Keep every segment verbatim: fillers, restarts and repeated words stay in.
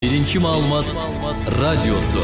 Биринчи маалымат радиосу.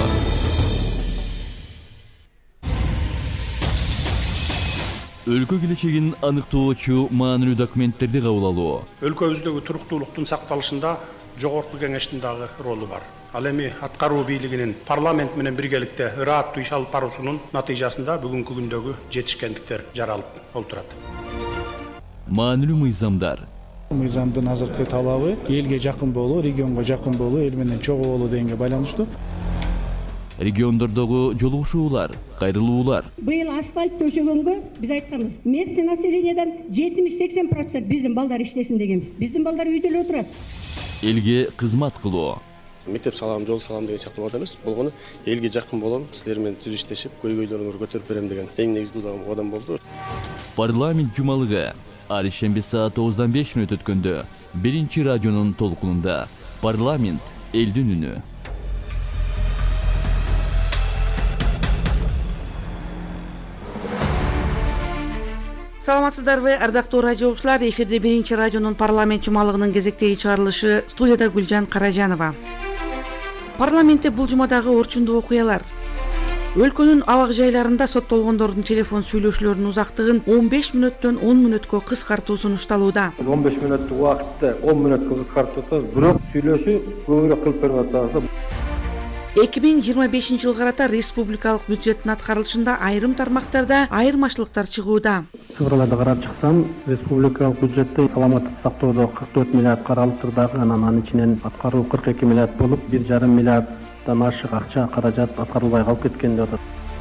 Өлкө келечегин аныктоочу маанилүү документтерди кабыл алуу. Өлкөбүздөгү туруктуулуктун сакталышында жогорку кеңештин дагы ролу бар. Ал эми аткаруу бийлигинин парламент менен биргеликте ырааттуу иш алып баруусунун натыйжасында бүгүнкү күндөгү жетишкендиктер жаралып олтурат. Маанилүү мыйзамдар. Мыйзамдын азыркы талабы элге жакын болуу, регионго жакын болуу, эл менен чогуу болуу дегенге байланыштуу. Региондордогу жолугушуулар, кайрылуулар. Быйыл асфальт төшөгөнгө биз айтканбыз. Местный населениядан жетимиш сексен процент биздин балдар иштесин дегенбиз. Биздин балдар үйдө эле отурат. Элге кызмат кылуу. Мектеп салам, жол салам деген сыяктуу бат эмес. Болгону элге жакын болом, силер менен түз иштешип, көйгөйлөрүңөрдү көтөрүп берем деген эң негизги кадам болду. Парламент жумалыгы ар ишемби саат тогуздан беш мүнөт өткөндө биринчи радионун толкунунда парламент элдин үнү. Саламатсыздарбы, ардактуу радиочлар, эфирде биринчи радионун парламент жумалыгынын кезектеги чыгарылышы, студияда Гүлжан Каражанова. Парламентте бул жумадагы орчундуу окуялар. Өлкөнүн абак жайларында соттолгондордун телефон сүйлөшүүлөрүнүн узактыгын он беш мүнөттөн он мүнөткө кыскартуу сунушталууда. он беш мүнөттүк убакытты он мүнөткө кыскартып атабыз, бирок сүйлөшүү көбүрөөк кылып берип атабыз. эки миң жыйырма бешинчи жылга карата республикалык бюджеттин аткарылышында айрым тармактарда айырмачылыктар чыгууда. Цифрларды карап чыксам, республикалык бюджетте саламаттык сактоодо кырк төрт миллиард каралыптыр дагы, анан анын ичинен аткаруу кырк эки миллиард болуп, бир жарым миллиарддан ашык акча каражат аткарылбай калып кеткен деп атат.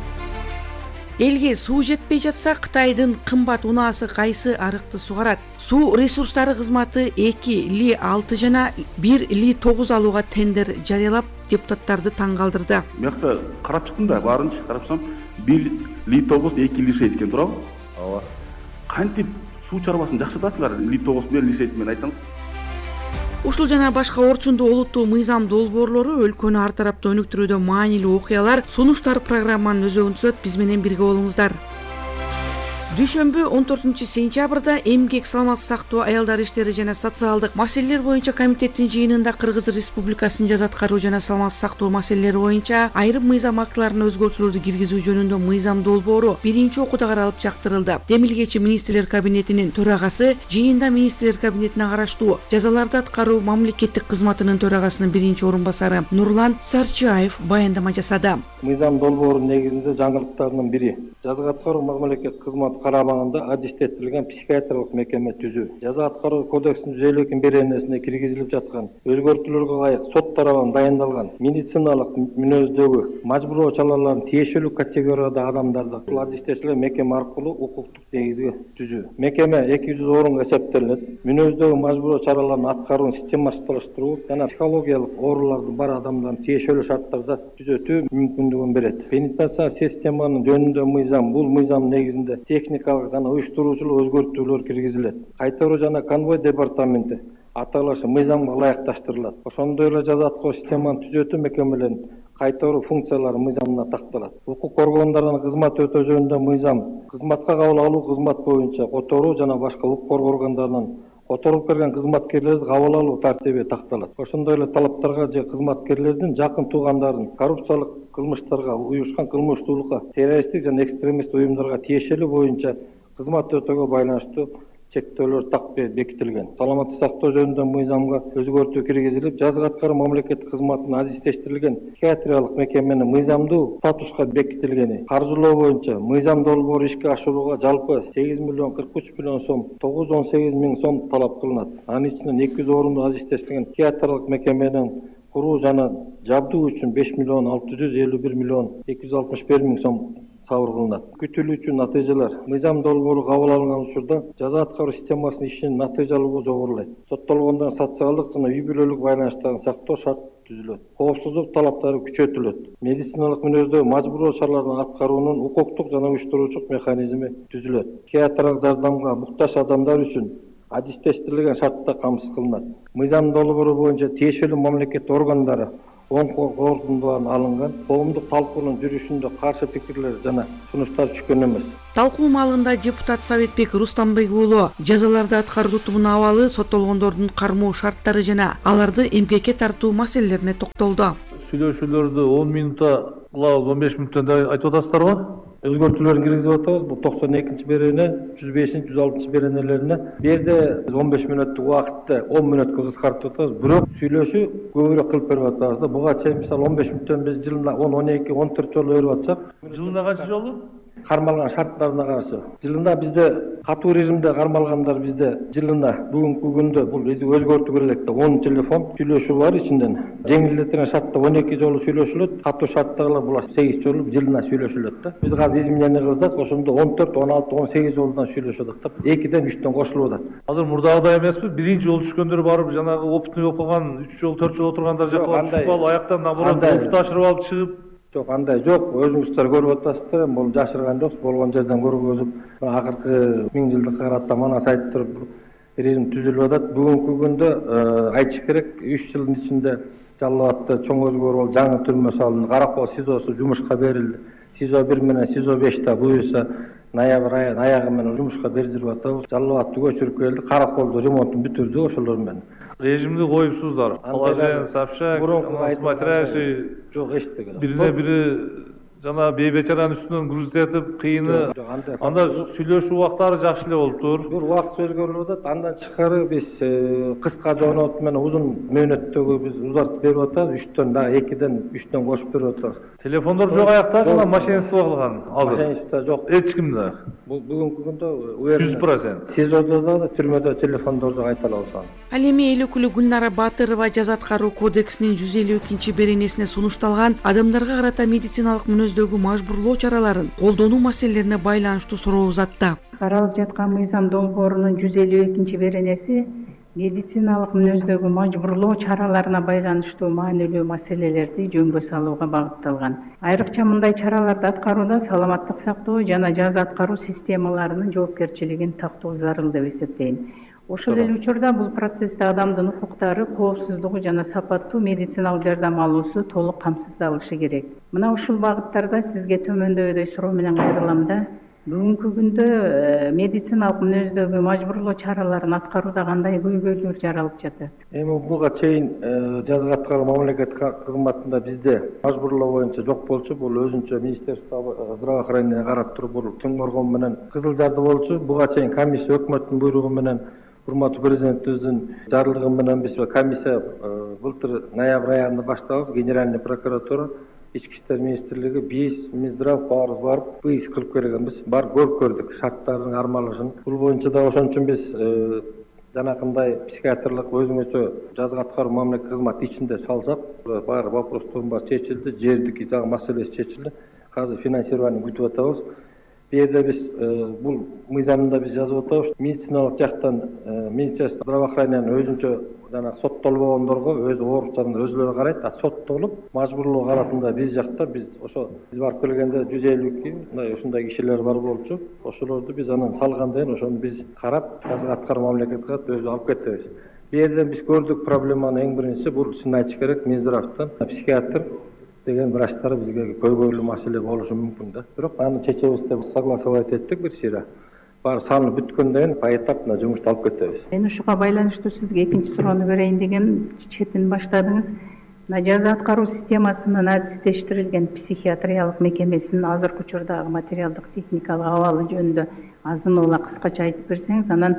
Элге суу жетпей жатса, Кытайдын кымбат унаасы кайсы арыкты сугарат? Суу ресурстары кызматы эки ли алты жана бир ли тогуз алууга тендер жарыялап, депутаттарды таң калтырды. Мыякта карап чыктым да, баарынча карапсам, бир ли тогуз, эки ли шесть экен турабы? Ооба. Кантип суу чарбасын жакшыртасыңар, ли тогуз менен ли шесть менен айтсаңыз? Ушул жана башка орчундуу олуттуу мыйзам долбоорлору өлкөнү ар тараптуу өнүктүрүүдө маанилүү окуялар, сунуштар программанын өзөгүн түзөт. Биз менен бирге болуңуздар. Дүйшөмбү он төртүнчү сентябрда эмгек, саламаттык сактоо, аялдар иштери жана социалдык маселелер боюнча комитеттин жыйынында Кыргыз Республикасынын жаза аткаруу жана саламаттык сактоо маселелери боюнча айрым мыйзам актыларына өзгөртүүлөрдү киргизүү жөнүндө мыйзам долбоору биринчи окууда каралып жактырылды. Демилгечи министрлер кабинетинин төрагасы жыйында министрлер кабинетине караштуу жазаларды аткаруу мамлекеттик кызматынын төрагасынын биринчи орун басары Нурлан Сарчаев баяндама жасады. Мыйзам долбоорунун негизинде жаңылыктардын бири жаза аткаруу мамлекеттик кызмат карабагында адистеттирилген психиатриялык мекеме түзүү. Жаза аткаруу кодексинин жүз элүү экинчи беренесине киргизилип жаткан өзгөртүүлөргө ылайык сот тарабынан дайындалган медициналык мүнөздөгү мажбуроо чараларын тиешелүү категорияда адамдарды ушул адистеттирилген мекеме аркылуу укуктук негизге түзүү. Мекеме эки жүз орунга эсептелет. Мүнөздөгү мажбуроо чараларын аткарууну системалаштыруу жана психологиялык ооруларды бар адамдардын тиешелүү шарттарда түзөтүү мүмкүндүгүн берет. Пенитенциар системанын жөнүндө мыйзам, бул мыйзам негизинде техникалык жана уюштуруучулук өзгөртүүлөр киргизилет. Кайтаруу жана конвой департаменти аталышы мыйзамга ылайыкташтырылат. Ошондой эле жаза аткаруу системанын түзөтүү мекемелеринин кайтаруу функциялары мыйзамына такталат. Укук коргондордун кызмат өтөө жөнүндө мыйзам, кызматка кабыл алуу кызмат боюнча которуу жана башка укук коргоо органдарынын которуп берген кызматкерлерди кабыл алуу тартиби такталат. Ошондой эле талаптарга же кызматкерлердин жакын туугандарын коррупциялык кылмыштарга, уюшкан кылмыштуулукка, террористтик жана экстремист уюмдарга тиешелүү боюнча кызмат өтөөгө байланыштуу чектөөлөр так бекитилген. Саламаттык сактоо жөнүндө мыйзамга өзгөртүү киргизилип, жаза аткаруу мамлекеттик кызматына адистештирилген психиатриялык мекеменин мыйзамдуу статуска бекитилгени. Каржылоо боюнча мыйзам долбоору ишке ашырууга жалпы сегиз миллион кырк үч миллион сом, тогуз жүз он сегиз миң сом талап кылынат. Анын ичинен эки жүз орунду адистештирилген психиатриялык мекеменин куруу жана жабдуу үчүн беш миллион алты жүз элүү бир миллион эки жүз алтымыш бир миң сом сабыр кылынат. Күтүлүүчү натыйжалар. Мыйзам долбоору кабыл алынган учурда жаза аткаруу системасынын ишинин натыйжалуулугу жогорулайт. Соттолгондордун социалдык жана үй бүлөлүк байланыштарын сактоо шарт түзүлөт. Коопсуздук талаптары күчөтүлөт. Медициналык мүнөздөгү мажбуроо чараларын аткаруунун укуктук жана уюштуруучулук механизми түзүлөт. Психиатриялык жардамга муктаж адамдар үчүн адистештирилген шартта камсыз кылынат. Мыйзам долбоору боюнча тиешелүү мамлекет органдары оң корутундулар алынган. Коомдук талкуунун жүрүшүндө каршы пикирлер жана сунуштар түшкөн эмес. Талкуу маалында депутат Советбек Рустамбек уулу жазаларды аткаруу тутумунун абалы, соттолгондордун кармоо шарттары жана аларды эмкекке тартуу маселелерине токтолду. Сүйлөшүүлөрдү он минутта кылабыз, он беш минуттан айтып атасыздарбы? Өзгөртүүлөрүн киргизип атабыз. Бул токсон экинчи берене, жүз бешинчи, жүз алтынчы беренелерине. Бу жерде он беш мүнөттүк убакытты он мүнөткө кыскартып атабыз. Бирок сүйлөшүү көбүрөөк кылып берип атабыз да. Буга чейин мисалы он беш мүнөттөн биз жылына он, он эки, он төрт жолу берип атсак, жылына канча жолу? Кармалган шарттарына каршы. Жылына бизде катуу режимде кармалгандар бизде жылына бүгүнкү күндө бул өзгөртүү керек да он телефон сүйлөшүү бар ичинден. Жеңилдетилген шартта он эки жолу сүйлөшүлөт, катуу шарттагылар булар сегиз жолу жылына сүйлөшүлөт да. Биз азыр изменение кылсак, ошондо он төрт, он алты, он сегиз жолдан сүйлөшүп атат да. экиден үчтөн кошулуп атат. Азыр мурдагыдай эмеспи? Биринчи жолу түшкөндөр барып, жанагы опытный болуп калган үч жол, төрт жол отургандар жакка түшүп алып, аяктан наоборот опыт ашырып алып чыгып. Жок, андай жок. Өзүңүздөр көрүп атасыздар, бул жашырган жоксуз, болгон жерден көргөзүп, акыркы миң жылдык каратта мана сайттар режим түзүлүп атат. Бүгүнкү күндө айтыш керек, үч жылдын ичинде Жалал Абадта чоң өзгөрүү болуп, жаңы түрмө салынды, Каракол СИЗОсу жумушка берилди. СИЗО бир менен СИЗО беш да буюрса ноябрь айынын аягы менен жумушка бердирип атабыз. Жалал Абадты көчүрүп келди, Караколду ремонтун бүтүрдү ошолор менен. Режимди коюпсуздар. Положение сообщак, смотрящий. Жок, эчтеге. Бирине бири жана бейбечаранын үстүнөн грузит этип, кыйыны. Анда сүйлөшүү убактары жакшы эле болуптур. Бир убакыт өзгөрүлүп атат. Андан тышкары биз кыска жоонот менен узун мөөнөттөгү биз узартып берип атабыз. үчтөн дагы экиден үчтөн кошуп берип атабыз. Телефондор жок аякта жана машинисто кылган азыр. Машинисто жок. Эч кимде. Бул бүгүнкү күндө жүз процент. СИЗОдо да, түрмөдө телефондор жок, айта алабыз аны. Ал эми эл өкүлү Гүлнара Батырова жаза аткаруу кодексинин жүз элүү экинчи беренесине сунушталган адамдарга карата медициналык мүнөздөгү мажбурлоо чараларын колдонуу маселелерине байланыштуу суроо узатты. Каралып жаткан мыйзам долбоорунун жүз элүү экинчи беренеси медициналык мүнөздөгү мажбурлоо чараларына байланыштуу маанилүү маселелерди жөнгө салууга багытталган. Айрыкча мындай чараларды аткарууда саламаттык сактоо жана жаза аткаруу системаларынын жоопкерчилигин тактоо зарыл деп эсептейм. Ошол эле учурда бул процессте адамдын укуктары, коопсуздугу жана сапаттуу медициналык жардам алуусу толук камсыздалышы керек. Мына ушул багыттарда сизге төмөндөгүдөй суроо менен кайрылам да. Бүгүнкү күндө медициналык мүнөздөгү мажбурлоо чараларын аткарууда кандай көйгөйлөр жаралып жатат? Эми буга чейин жаза аткаруу мамлекеттик кызматында бизде мажбурлоо боюнча жок болчу. Бул өзүнчө Министерство здравоохранения карап туруп, бул чоңгоргон менен Кызыл Жарды болчу. Буга чейин комиссия өкмөттүн буйругу менен, урматтуу президентибиздин жарлыгы менен биз комиссия былтыр ноябрь айында баштабыз. Генеральный прокуратура, Ички иштер министрлиги, биз, Минздрав баарыбыз барып, быйыз кылып келгенбиз. Бар көрүп көрдүк шарттардын кармалышын. Бул боюнча да ошон үчүн биз жанакындай психиатрлык өзүнчө жаза аткаруу мамлекеттик кызмат ичинде салсак, баары вопростор бар чечилди, жердики жагы маселеси чечилди. Азыр финансирование күтүп атабыз. Бу жерде биз бул мыйзамда биз жазып атабыз. Медициналык жактан Министерство здравоохранениянын өзүнчө жана соттолбогондорго өз оорукчандар өзүлөрү карайт, а соттолуп мажбурлоо каратында биз жакта биз ошо биз барып келгенде жүз элүү эки мындай ушундай кишилер бар болчу. Ошолорду биз анан салгандан кийин ошону биз карап, жаза аткаруу мамлекеттик кызмат өзү алып кетебиз. Бу жерден биз көрдүк проблеманы эң биринчи бул чын айтыш керек, Минздравтан психиатр деген врачтар бизге көйгөйлүү маселе болушу мүмкүн да. Бирок аны чечебиз деп согласовать эттик бир сыйра. Бар саны бүткөндөн кийин поэтапно жумушту алып кетебиз. Мен ушуга байланыштуу сизге экинчи суроону берейин деген четин баштадыңыз. Мына жаза аткаруу системасынын адистештирилген психиатриялык мекемесинин азыркы учурдагы материалдык техникалык абалы жөнүндө азын-ола кыскача айтып берсеңиз, анан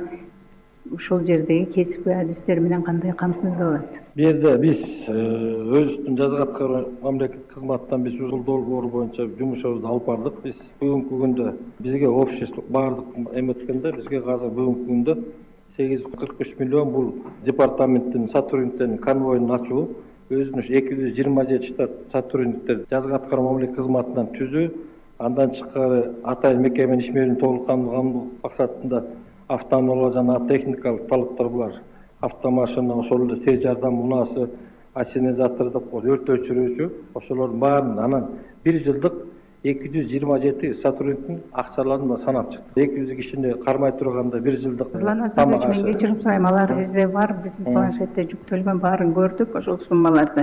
ушул жердеги кесипкөй адистер менен кандай камсыздалат? Бу жерде биз өзүбүздүн жаза аткаруу мамлекеттик кызматтан биз ушул долбоор боюнча жумушубузду алып бардык. Биз бүгүнкү күндө бизге общество баардык эме өткөндө бизге азыр бүгүнкү күндө сегиз жүз кырк үч миллион бул департаменттин сотрудниктеринин конвоюн ачуу, өзүнүн эки жүз жыйырма жети штат сотрудниктер жаза аткаруу мамлекеттик кызматынан түзүү, андан тышкары атайын мекеменин иш мээрин толук камтуу максатында автономдуу жана техникалык талаптар булар. Автомашина, ошол эле тез жардам унаасы, ассенизатор деп өрт өчүрүүчү, ошолордун баарын анан бир жылдык эки жүз жыйырма жети сотрудниктин акчаларын санап чыкты. эки жүз кишини кармай турганда бир жылдык Нурлан Асанбекович, мен кечирим сурайм, алар бизде бар, биздин планшетте жүктөлгөн, баарын көрдүк ошол суммаларды.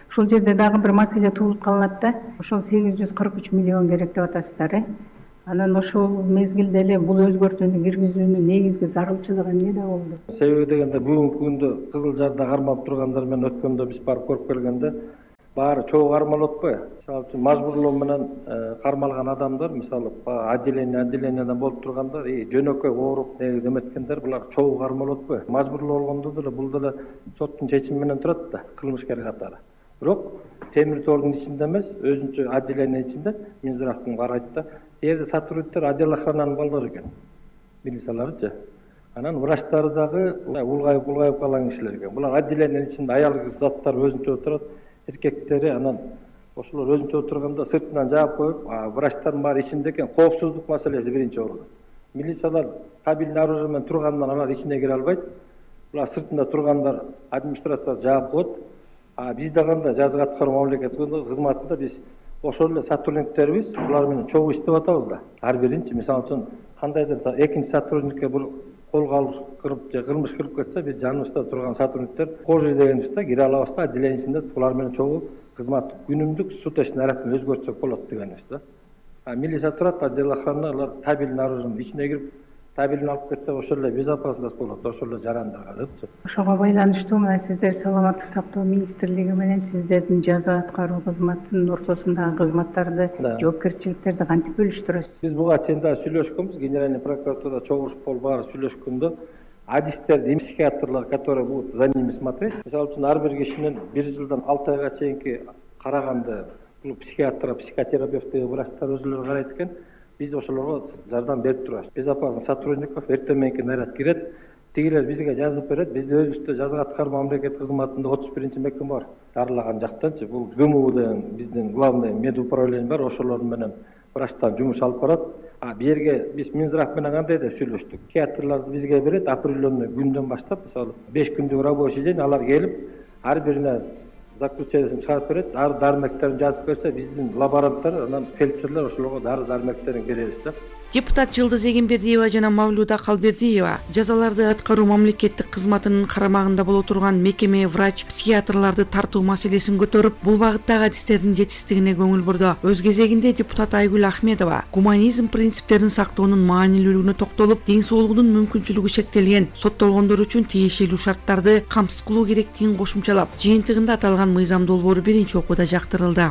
Ушул жерде дагы бир маселе туулуп калат да. Ошол сегиз жүз кырк үч миллион керек деп атасыздар, э? Анан ошол мезгилде эле бул өзгөртүүнү киргизүүнүн негизги зарылчылыгы эмнеде болду? Себеби дегенде бүгүнкү күндө Кызыл Жарда кармалып тургандар менен өткөндө биз барып көрүп келгенде баары чогуу кармалып атпайбы? Мисалы үчүн мажбурлоо менен кармалган адамдар, мисалы отделение отделениядан болуп тургандар, жөнөкөй ооруп негизи эметкендер, булар чогуу кармалып атпайбы? Мажбурлоо болгондо деле бул деле соттун чечими менен турат да, кылмышкер катары. Бирок темир тордун ичинде эмес, өзүнчө отделение ичинде Минздравдын карайт да. Жерде сотрудниктер отдел охрананын балдары экен, милицияларычы. Анан врачтары дагы улгайып улгайып калган кишилер экен. Булар отделениянын ичинде аял кыз заттар өзүнчө отурат, эркектери анан ошолор өзүнчө отурганда сыртынан жаап коюп, врачтардын баары ичинде экен. Коопсуздук маселеси биринчи орунда. Милициялар табельный оружие менен тургандан алар ичине кире албайт. Булар сыртында тургандар администрация жаап коет. А биз дагы жазгы аткаруу мамлекеттик кызматында биз ошол эле сотрудниктерибиз, булар менен чогуу иштеп атабыз да. Ар биринчи, мисалы үчүн кандайдыр экинчи сотрудникке бир колго алып кырып же кылмыш кылып кетсе, биз жаныбызда турган сотрудниктер кожи дегенбиз да, кире алабыз да, отделение ичинде булар менен чогуу кызмат күнүмдүк суточный аракын өзгөртсөк болот дегенбиз да. А милиция турат, отдел охрана, алар табельный оружиенин ичине кирип табелин алып кетсе ошол эле безопасность болот, ошол эле жарандарга депчи. Ошого байланыштуу мына сиздер саламаттык сактоо министрлиги менен сиздердин жаза аткаруу кызматынын ортосундагы кызматтарды, жоопкерчиликтерди кантип бөлүштүрөсүз? Биз буга чейин да сүйлөшкөнбүз, генеральный прокуратурада чогулуш болуп баары сүйлөшкөндө адистерди, психиатрлар, которые будут за ними смотреть. Мисалы үчүн ар бир кишинин бир жылдан алты айга чейинки караганды бул психиатр, психотерапевт деген врачтар өзүлөрү карайт экен. Биз ошолорго жардам берип турабыз. Безопасность сотрудников эртең мененки наряд кирет, тигилер бизге жазып берет. Бизде өзүбүздө жазгы аткаруу мамлекеттик кызматында отуз биринчи мекеме бар. Дарылаган жактанчы бул ГМУ деген биздин главный медуправление бар, ошолор менен врачтар жумуш алып барат. А бу жерге биз Минздрав менен кандай деп сүйлөштүк. Психиатрларды бизге берет, определенный күндөн баштап, мисалы беш күндүк рабочий день алар келип, ар бирине заключениясын чыгарып берет, дары дармектерин жазып берсе, биздин лаборанттар, анан фельдшерлер ошолорго дары дармектерин беребиз да. Депутат Жылдыз Эгембердиева жана Мавлуда Калбердиева жазаларды аткаруу мамлекеттик кызматынын карамагында боло турган мекеме врач, психиатрларды тартуу маселесин көтөрүп, бул багыттагы адистердин жетишсиздигине көңүл бурду. Өз кезегинде депутат Айгүл Ахмедова гуманизм принциптерин сактоонун маанилүүлүгүнө токтолуп, ден соолугунун мүмкүнчүлүгү шектелген соттолгондор үчүн тиешелүү шарттарды камсыз кылуу керектигин кошумчалап, жыйынтыгында аталган мыйзам долбоору биринчи окууда жактырылды.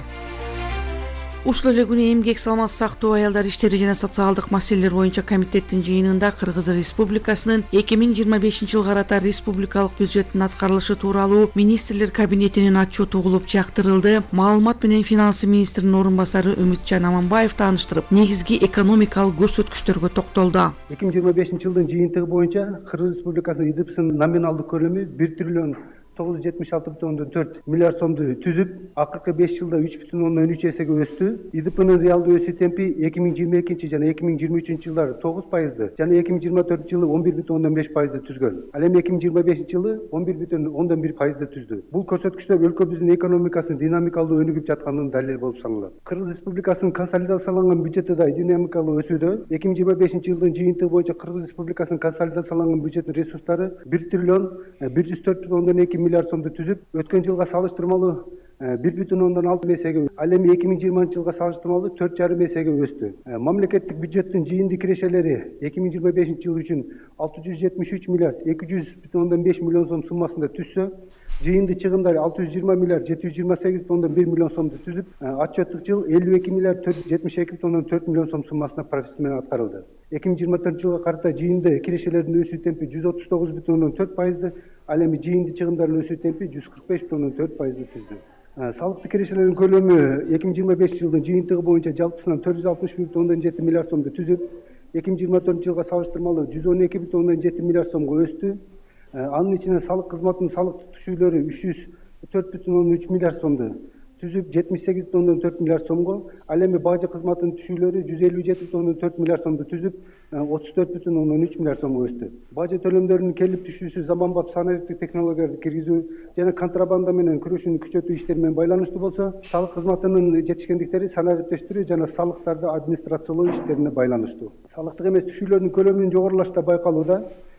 Ушул эле күнү эмгек саламат сактоо, аялдар иштери жана социалдык маселелер боюнча комитеттин жыйынында Кыргыз Республикасынын эки миң жыйырма бешинчи жылга карата республикалык бюджеттин аткарылышы тууралуу министрлер кабинетинин отчету угулуп жактырылды. Маалымат менен финансы министринин орун басары Үмүтжан Аманбаев тааныштырып, негизги экономикалык көрсөткүчтөргө токтолду. эки миң жыйырма бешинчи жылдын жыйынтыгы боюнча Кыргыз Республикасынын И Д П'сынын номиналдык көлөмү бир триллион тогуз жүз жетимиш алты бүтүн ондон төрт миллиард сомду түзүп, акыркы беш жылда үч бүтүн ондон үч эсеге өстү. И Д П'нын реалдуу өсүү темпи эки миң жыйырма экинчи жана эки миң жыйырма үчүнчү жылдары тогуз пайызды жана эки миң жыйырма төртүнчү жылы он бир бүтүн ондон беш пайызды түзгөн. Ал эми эки миң жыйырма бешинчи жылы он бир бүтүн ондон бир пайызды түздү. Бул көрсөткүчтөр өлкөбүздүн экономикасынын динамикалуу өнүгүп жатканынын далили болуп саналат. Кыргыз Республикасынын консолидацияланган бюджети да динамикалуу өсүүдө. эки миң жыйырма бешинчи жылдын жыйынтыгы боюнча Кыргыз Республикасынын консолидацияланган бюджеттин ресурстары бир триллион бир жүз төрт бүтүн ондон эки миллиард сомду түзүп, өткөн жылга салыштырмалуу бир бүтүн ондон алты эсеге, ал эми эки миң жыйырманчы жылга салыштырмалуу төрт жарым эсеге өстү. Мамлекеттик бюджеттин жыйынтык кирешелери эки миң жыйырма бешинчи жыл үчүн алты жүз жетимиш үч миллиард эки жүз бүтүн ондон беш миллион сом суммасында түзсө, жыйынды чыгымдар алты жүз жыйырма миллиард жети жүз жыйырма сегиз бүтүн ондон бир миллион сомду түзүп, отчеттик жыл элүү эки миллиард төрт жүз жетимиш эки бүтүн ондон төрт миллион сом суммасына профицит менен аткарылды. эки миң жыйырма төртүнчү жылга карата жыйынды кирешелердин өсүү темпи жүз отуз тогуз бүтүн ондон төрт пайызды, ал эми жыйынды чыгымдардын өсүү темпи жүз кырк беш бүтүн ондон төрт пайызды түздү. Салыктык кирешелердин көлөмү эки миң жыйырма бешинчи жылдын жыйынтыгы боюнча жалпысынан төрт жүз алтымыш бир бүтүн ондон жети миллиард сомду түзүп, эки миң жыйырма төртүнчү жылга салыштырмалуу жүз он эки бүтүн ондон жети миллиард сомго өстү. Анын ичинен салык кызматынын салыктык түшүүлөрү үч жүз төрт бүтүн ондон үч миллиард сомду түзүп, жетимиш сегиз бүтүн ондон төрт миллиард сомго, ал эми бажы кызматынын түшүүлөрү жүз элүү жети бүтүн ондон төрт миллиард сомду түзүп, отуз төрт бүтүн ондон үч миллиард сомго өстү. Бажы төлөмдөрүнүн келип түшүүсү заманбап санариптик технологияларды киргизүү жана контрабанда менен күрөшүүнү күчөтүү иштери менен байланыштуу болсо, салык кызматынын жетишкендиктери санариптештирүү жана салыктарды администрациялоо иштерине байланыштуу. Салыктык эмес түшүүлөрдүн көлөмүнүн жогорулашы да байкалууда.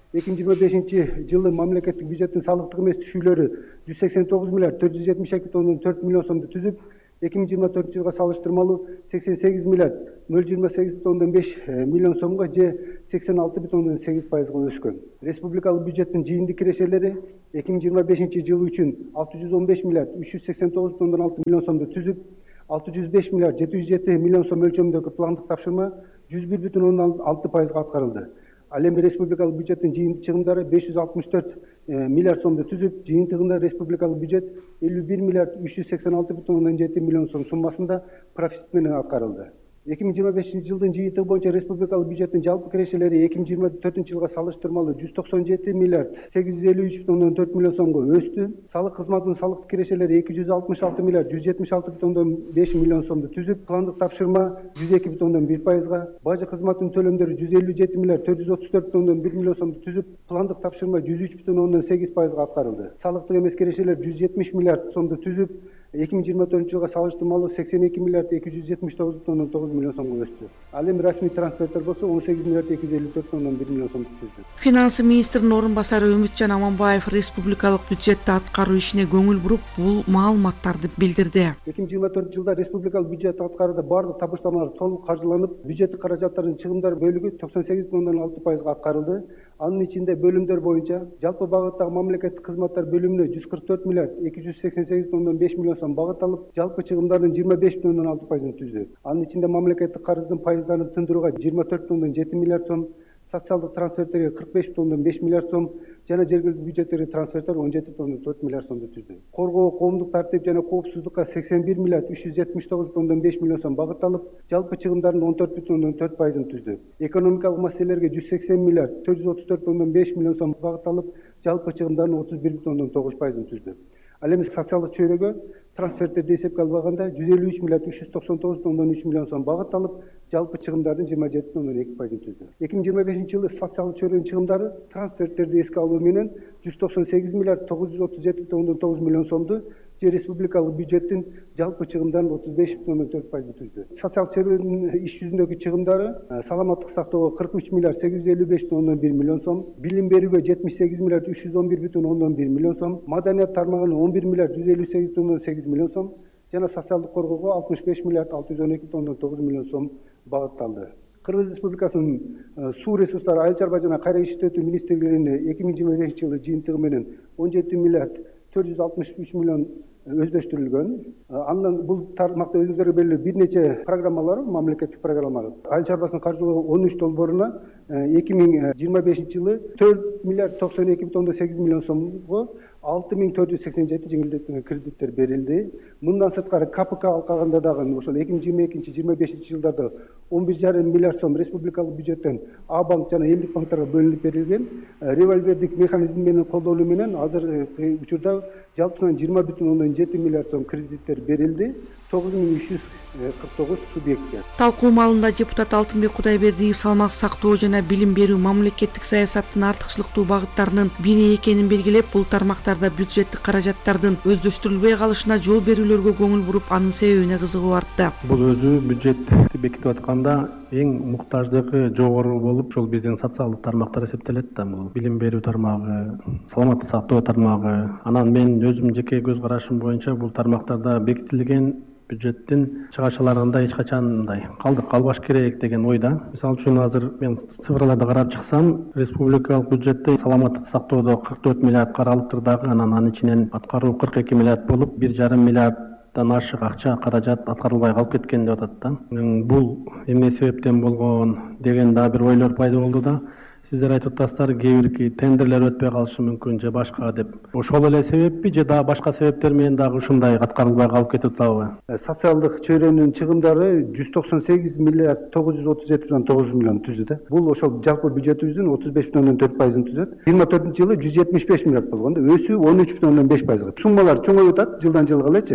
эки миң жыйырма бешинчи жылы мамлекеттик бюджеттин салыктык эмес түшүүлөрү жүз сексен тогуз миллиард төрт жүз жетимиш эки бүтүн ондон төрт миллион сомду түзүп, эки миң жыйырма төртүнчү жылга салыштырмалуу сексен сегиз миллиард ноль жүз жыйырма сегиз бүтүн ондон беш миллион сомго же сексен алты бүтүн ондон сегиз пайызга өскөн. Республикалык бюджеттин жыйынтык кирешелери эки миң жыйырма бешинчи жыл үчүн алты жүз он беш миллиард үч жүз сексен тогуз бүтүн ондон алты миллион сомду түзүп, алты жүз беш миллиард жети жүз жети миллион сом өлчөмүндөгү пландык тапшырма жүз бир бүтүн ондон алты пайызга аткарылды. Ал эми республикалык бюджеттин жыйынтык чыгымдары беш жүз алтымыш төрт миллиард сомду түзүп, жыйынтыгында республикалык бюджет элүү бир миллиард үч жүз сексен алты бүтүн ондон жети миллион сом суммасында профицит менен аткарылды. эки миң жыйырма бешинчи жылдын жыйынтыгы боюнча республикалык бюджеттин жалпы кирешелери эки миң жыйырма төртүнчү жылга салыштырмалуу жүз токсон жети миллиард сегиз жүз элүү үч бүтүн ондон төрт миллион сомго өстү. Салык кызматынын салыктык кирешелери эки жүз алтымыш алты миллиард жүз жетимиш алты бүтүн ондон беш миллион сомду түзүп, пландык тапшырма жүз эки бүтүн ондон бир пайызга, бажы кызматынын төлөмдөрү жүз элүү жети миллиард төрт жүз отуз төрт бүтүн ондон бир миллион сомду түзүп, пландык тапшырма жүз үч бүтүн ондон сегиз пайызга аткарылды. Салыктык эмес кирешелер жүз жетимиш миллиард сомду түзүп, эки миң жыйырма төртүнчү жылга салыштырмалуу сексен эки миллиард эки жүз жетимиш тогуз бүтүн ондон тогуз миллион сомго өстү. Ал эми расмий трансферттер болсо он сегиз миллиард эки жүз элүү төрт бүтүн ондон бир миллион сомду түздү. Финансы министринин орун басары Үмүтжан Аманбаев республикалык бюджетти аткаруу ишине көңүл буруп, бул маалыматтарды билдирди. эки миң жыйырма төртүнчү жылда республикалык бюджет аткарууда бардык табыштамалар толук каржыланып, бюджеттик каражаттардын чыгымдар бөлүгү токсон сегиз бүтүн ондон алты пайызга аткарылды. Анын ичинде бөлүмдөр боюнча жалпы багыттагы мамлекеттик кызматтар бөлүмүнө жүз кырк төрт миллиард эки жүз сексен сегиз бүтүн ондон беш миллион сом багыт алып, жалпы чыгымдардын жыйырма беш бүтүн ондон алты пайызын түздү. Анын ичинде мамлекеттик карыздын пайыздарын тындырууга жыйырма төрт бүтүн ондон жети миллиард сом, социалдык трансферттерге кырк беш бүтүн ондон беш миллиард сом жана жергиликтүү бюджеттерге трансферттер он жети бүтүн ондон төрт миллиард сомду түздү. Коргоо, коомдук тартип жана коопсуздукка сексен бир миллиард үч жүз жетимиш тогуз бүтүн ондон беш миллион сом багыт алып, жалпы чыгымдардын он төрт бүтүн ондон төрт пайызын түздү. Экономикалык маселелерге жүз сексен миллиард төрт жүз отуз төрт бүтүн ондон беш миллион сом багыт алып, жалпы чыгымдардын отуз бир бүтүн ондон тогуз пайызын түздү. Ал эми социалдык чөйрөгө трансферттерди эсепке албаганда жүз элүү үч миллиард үч жүз токсон тогуз бүтүн ондон үч миллион сом багыт алып, жалпы чыгымдардын жыйырма жети бүтүн ондон эки пайызын түздү. эки миң жыйырма бешинчи жылы социалдык чөйрөнүн чыгымдары трансферттерди эске алуу менен жүз токсон сегиз миллиард тогуз жүз отуз жети бүтүн ондон тогуз миллион сомду же республикалык бюджеттин жалпы чыгымдарынын отуз беш бүтүн ондон төрт пайызын түздү. Социалдык чөйрөнүн иш жүзүндөгү чыгымдары саламаттык сактоого кырк үч миллиард сегиз жүз элүү беш бүтүн ондон бир миллион сом, билим берүүгө жетимиш сегиз миллиард үч жүз он бир бүтүн ондон бир миллион сом, маданият тармагына он бир миллиард жүз элүү сегиз бүтүн ондон сегиз миллион сом жана социалдык коргоого алтымыш беш миллиард алты жүз он эки бүтүн ондон тогуз миллион сом багытталды. Кыргыз Республикасынын суу ресурстары, айыл чарба жана кайра иштетүү министрлигине эки миң жыйырма бешинчи жылы жыйынтыгы менен он жети миллиард төрт жүз алтымыш үч миллион өздөштүрүлгөн. Андан бул тармакта өзүңүзгө белгилүү бир нече программалар, мамлекеттик программалар. Айыл чарбасын каржылоо он үч долбооруна эки миң жыйырма бешинчи жылы төрт миллиард токсон эки бүтүн ондон сегиз миллион сомго алты миң төрт жүз сексен жети жеңилдетилген кредиттер берилди. Мындан сырткары КПК алкагында дагы ошол эки миң жыйырма экинчи жыйырма бешинчи жылдарда он бир жарым миллиард сом республикалык бюджеттен А банк жана элдик банктарга бөлүнүп берилген. Револьвердик механизм менен колдолуу менен азыркы учурда жалпысынан жыйырма бүтүн ондон жети миллиард сом кредиттер берилди. тогуз миң үч жүз кырк тогуз субъектке. Талкуу маалында депутат Алтынбек Кудайбердиев салмак сактоо жана билим берүү мамлекеттик саясаттын артыкчылыктуу багыттарынын бири экенин белгилеп, бул тармактарда бюджеттик каражаттардын өздөштүрүлбөй калышына жол берүүлөргө көңүл буруп, анын себебине кызыгып артты. Бул өзү бюджетти бекитип атканда эң муктаждыгы жогору болуп, ошол биздин социалдык тармактар эсептелет да. Бул билим берүү тармагы, саламаттык сактоо тармагы. Анан мен өзүм жеке көз карашым боюнча бул тармактарда бекитилген бюджеттин чыгачаларында эч качан мындай калдык калбаш керек деген ойда. Мисалы үчүн азыр мен цифрларды карап чыксам, республикалык бюджетте саламаттык сактоодо кырк төрт миллиард каралыптыр дагы, анан анын ичинен аткаруу кырк эки миллиард болуп, бир жарым миллиарддан ашык акча каражат аткарылбай калып кеткен деп атат да. Бул эмне себептен болгон деген дагы бир ойлор пайда болду да. Сиздер айтып атасыздар, кээ бир тендерлер өтпөй калышы мүмкүн же башка деп. Ошол эле себеппи же дагы башка себептер менен дагы ушундай аткарылбай калып кетип атабы? Социалдык чөйрөнүн чыгымдары жүз токсон сегиз миллиард тогуз жүз отуз жети бүтүн тогуз миллион түздү да. Бул ошол жалпы бюджетибиздин отуз беш бүтүн ондон төрт пайызын түзөт. жыйырма төртүнчү жылы жүз жетимиш беш миллиард болгондо өсүү он үч бүтүн ондон беш пайызга. Суммалар чоңоюп атат жылдан жылга элечи.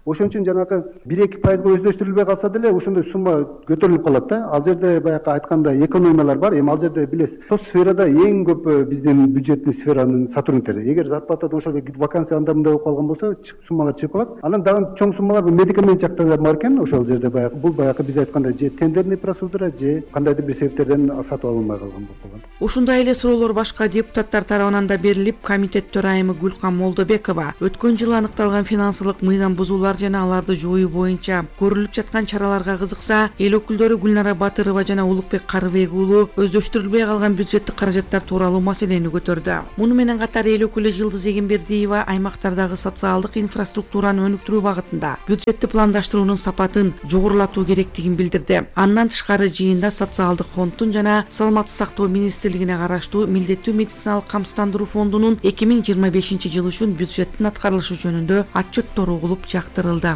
ошон үчүн жанагы бир эки пайызга өздөштүрүлбөй калса деле ошондой сумма көтөрүлүп калат да. Ал жерде баягы айткандай экономиялар бар. Эми ал жерде билесиз, сол сферада эң көп биздин бюджеттин сферанын сотрудниктери. Эгер зарплатада ошол вакансия анда мындай болуп калган болсо, суммалар чыгып калат. Анан дагы чоң суммалар медикамент жакта бар экен. Ошол жерде баягы бул баягы биз айткандай же тендерный процедура, же кандайдыр бир себептерден сатып алынбай калган болуп калган. Ушундай эле суроолор башка депутаттар тарабынан да берилип, комитет төрайымы Гүлкан Молдобекова өткөн жылы аныкталган финансылык мыйзам бузуулар жана аларды жоюу боюнча көрүлүп жаткан чараларга кызыкса, эл өкүлдөрү Гүлнара Батырова жана Улукбек Карыбек уулу өздөштүрүлбөй калган бюджеттик каражаттар тууралуу маселени көтөрдү. Муну менен катар эл өкүлү Жылдыз Эгембердиева аймактардагы социалдык инфраструктураны өнүктүрүү багытында бюджетти пландаштыруунун сапатын жогорулатуу керектигин билдирди. Андан тышкары жыйында социалдык фонддун жана саламаттык сактоо министрлигине караштуу милдеттүү медициналык камсыздандыруу фондунун эки миң жыйырма бешинчи жыл үчүн бюджеттин аткарылышы жөнүндө отчеттор угулуп жактырылды.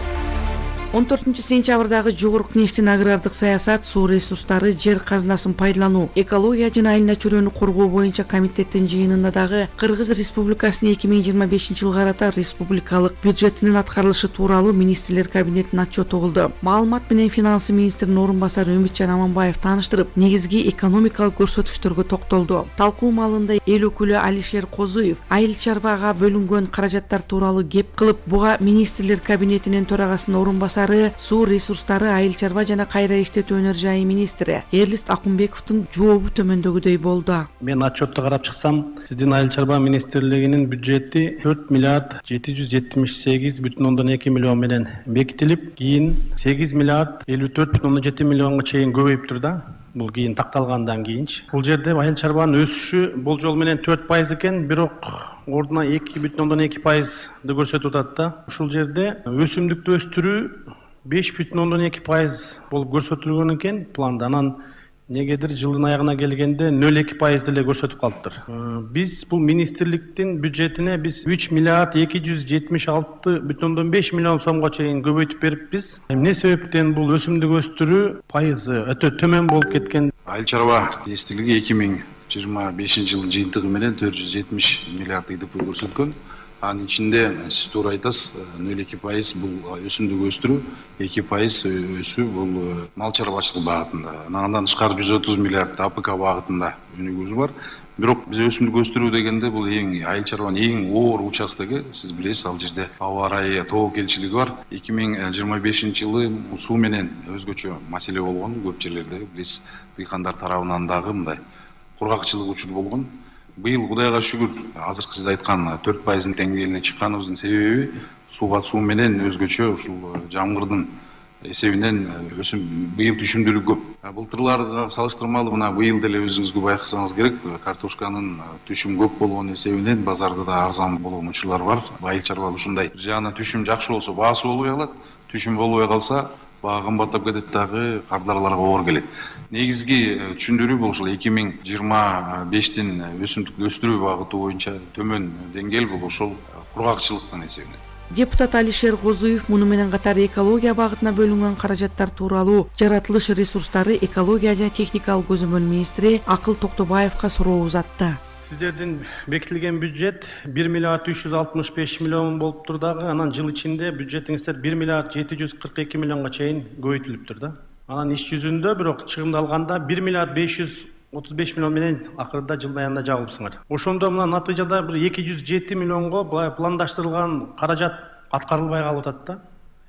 он төртүнчү сентябрдагы Жогорку Кеңештин агрардык саясат, суу ресурстары, жер казынасын пайдалануу, экология жана айылына чөйрөнү коргоо боюнча комитеттин жыйынында дагы Кыргыз Республикасынын эки миң жыйырма бешинчи жылга карата республикалык бюджетинин аткарылышы тууралуу министрлер кабинетинин отчету угулду. Маалымат менен финансы министринин орун басары Үмүтжан Аманбаев тааныштырып, негизги экономикалык көрсөтүштөргө токтолду. Талкуу маалында эл өкүлү Алишер Козуев айыл чарбага бөлүнгөн каражаттар тууралуу кеп кылып, буга министрлер кабинетинин төрагасынын орун басары суу ресурстары, айыл чарба жана кайра иштетүү өнөр жайы министри Эрлист Акунбековдун жообу төмөндөгүдөй болду. Мен отчетту карап чыксам, сиздин айыл чарба министрлигинин бюджети төрт миллиард жети жүз жетимиш сегиз бүтүн ондон эки миллион менен бекитилип, кийин сегиз миллиард элүү төрт бүтүн ондон жети миллионго чейин көбөйүптүр да. Бул кийин такталгандан кийинчи. Бул жерде айыл чарбанын өсүшү болжол менен төрт пайыз экен, бирок ордуна эки бүтүн ондон эки пайызды көрсөтүп атат да. Ушул жерде өсүмдүктү өстүрүү беш бүтүн ондон эки пайыз болуп көрсөтүлгөн экен планда. Анан негедир жылдын аягына келгенде нөл эки пайыз эле көрсөтүп калыптыр. Биз бул министрликтин бюджетине биз үч миллиард эки жүз жетимиш алты бүтүн ондон беш миллион сомго чейин көбөйтүп бериппиз. Эмне себептен бул өсүмдүк өстүрүү пайызы өтө төмөн болуп кеткен? Айыл чарба министрлиги эки миң жыйырма бешинчи жылдын жыйынтыгы менен төрт жүз жетимиш миллиард И Д П көрсөткөн. Анын ичинде сиз туура айтасыз, нөл эки пайыз бул өсүмдүк өстүрүү, эки пайыз өсүү бул мал чарбачылык багытында. Андан тышкары жүз отуз миллиард А П К багытында өнүгүүбүз бар. Бирок биз өсүмдүк өстүрүү дегенде бул эң айыл чарбанын эң оор участогу, сиз билесиз, ал жерде аба ырайы, тобокелчилиги бар. эки миң жыйырма бешинчи жылы суу менен өзгөчө маселе болгон, көп жерлерде билесиз, дыйкандар тарабынан дагы мындай кургакчылык учуру болгон. Быйыл Кудайга шүгүр, азыркы сиз айткан төрт пайыздын деңгээлине чыкканыбыздын себеби сууга суу менен өзгөчө ушул жамгырдын эсебинен өсүм быйыл түшүмдүүлүк көп. Былтырларга салыштырмалуу мына быйыл деле өзүңүзгө байкасаңыз керек, картошканын түшүм көп болгон эсебинен базарда да арзан болгон учурлар бар. Айыл чарба ушундай бир жагынан түшүм жакшы болсо баасы болбой калат, түшүм болбой калса баа кымбаттап кетет, дагы кардарларга оор келет. Негизги түшүндүрүү бул ушул эки миң жыйырма бештин өсүмдүктү өстүрүү багыты боюнча төмөн деңгээл бул ошол кургакчылыктын эсебинен. Депутат Алишер Козуев муну менен катар экология багытына бөлүнгөн каражаттар тууралуу жаратылыш ресурстары, экология жана техникалык көзөмөл министри Акыл Токтобаевка суроо узатты. Сиздердин бекитилген бюджет бир миллиард үч жүз алтымыш беш миллион болуптур дагы, анан жыл ичинде бюджетиңиздер бир миллиард жети жүз кырк эки миллионго чейин көбөйтүлүптүр да. Анан иш жүзүндө бирок чыгымдалганда бир миллиард беш жүз отуз беш миллион менен акырында жылдын аягында жабылыпсыңар. Ошондо мына натыйжада бир эки жүз жети миллионго былай пландаштырылган каражат аткарылбай калып атат да.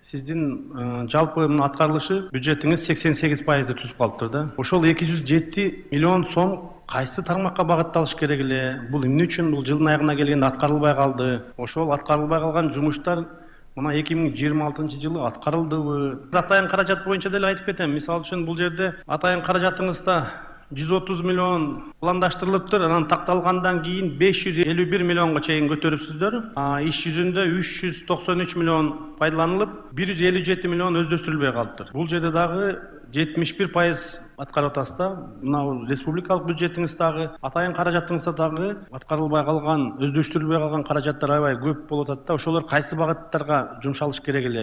Сиздин жалпы аткарылышы бюджетиңиз сексен сегиз пайызды түзүп калыптыр да. Ошол эки жүз жети миллион сом кайсы тармакка багытталыш керек эле? Бул эмне үчүн бул жылдын аягына келгенде аткарылбай калды? Ошол аткарылбай калган жумуштар мына эки миң жыйырма алтынчы жылы аткарылдыбы? Атайын каражат боюнча деле айтып кетем. Мисалы үчүн бул жерде атайын каражатыңызда жүз отуз миллион пландаштырылыптыр. Анан такталгандан кийин беш жүз элүү бир миллионго чейин көтөрүпсүздөр. Иш жүзүндө үч жүз токсон үч миллион пайдаланылып, бир жүз элүү жети миллион өздөштүрүлбөй калыптыр. Бул жерде дагы жетимиш бир пайыз аткарып атасыз да. Мына республикалык бюджетиңиз дагы, атайын каражатыңызда дагы аткарылбай калган, өздөштүрүлбөй калган каражаттар аябай көп болуп атат да. Ошолор кайсы багыттарга жумшалыш керек эле?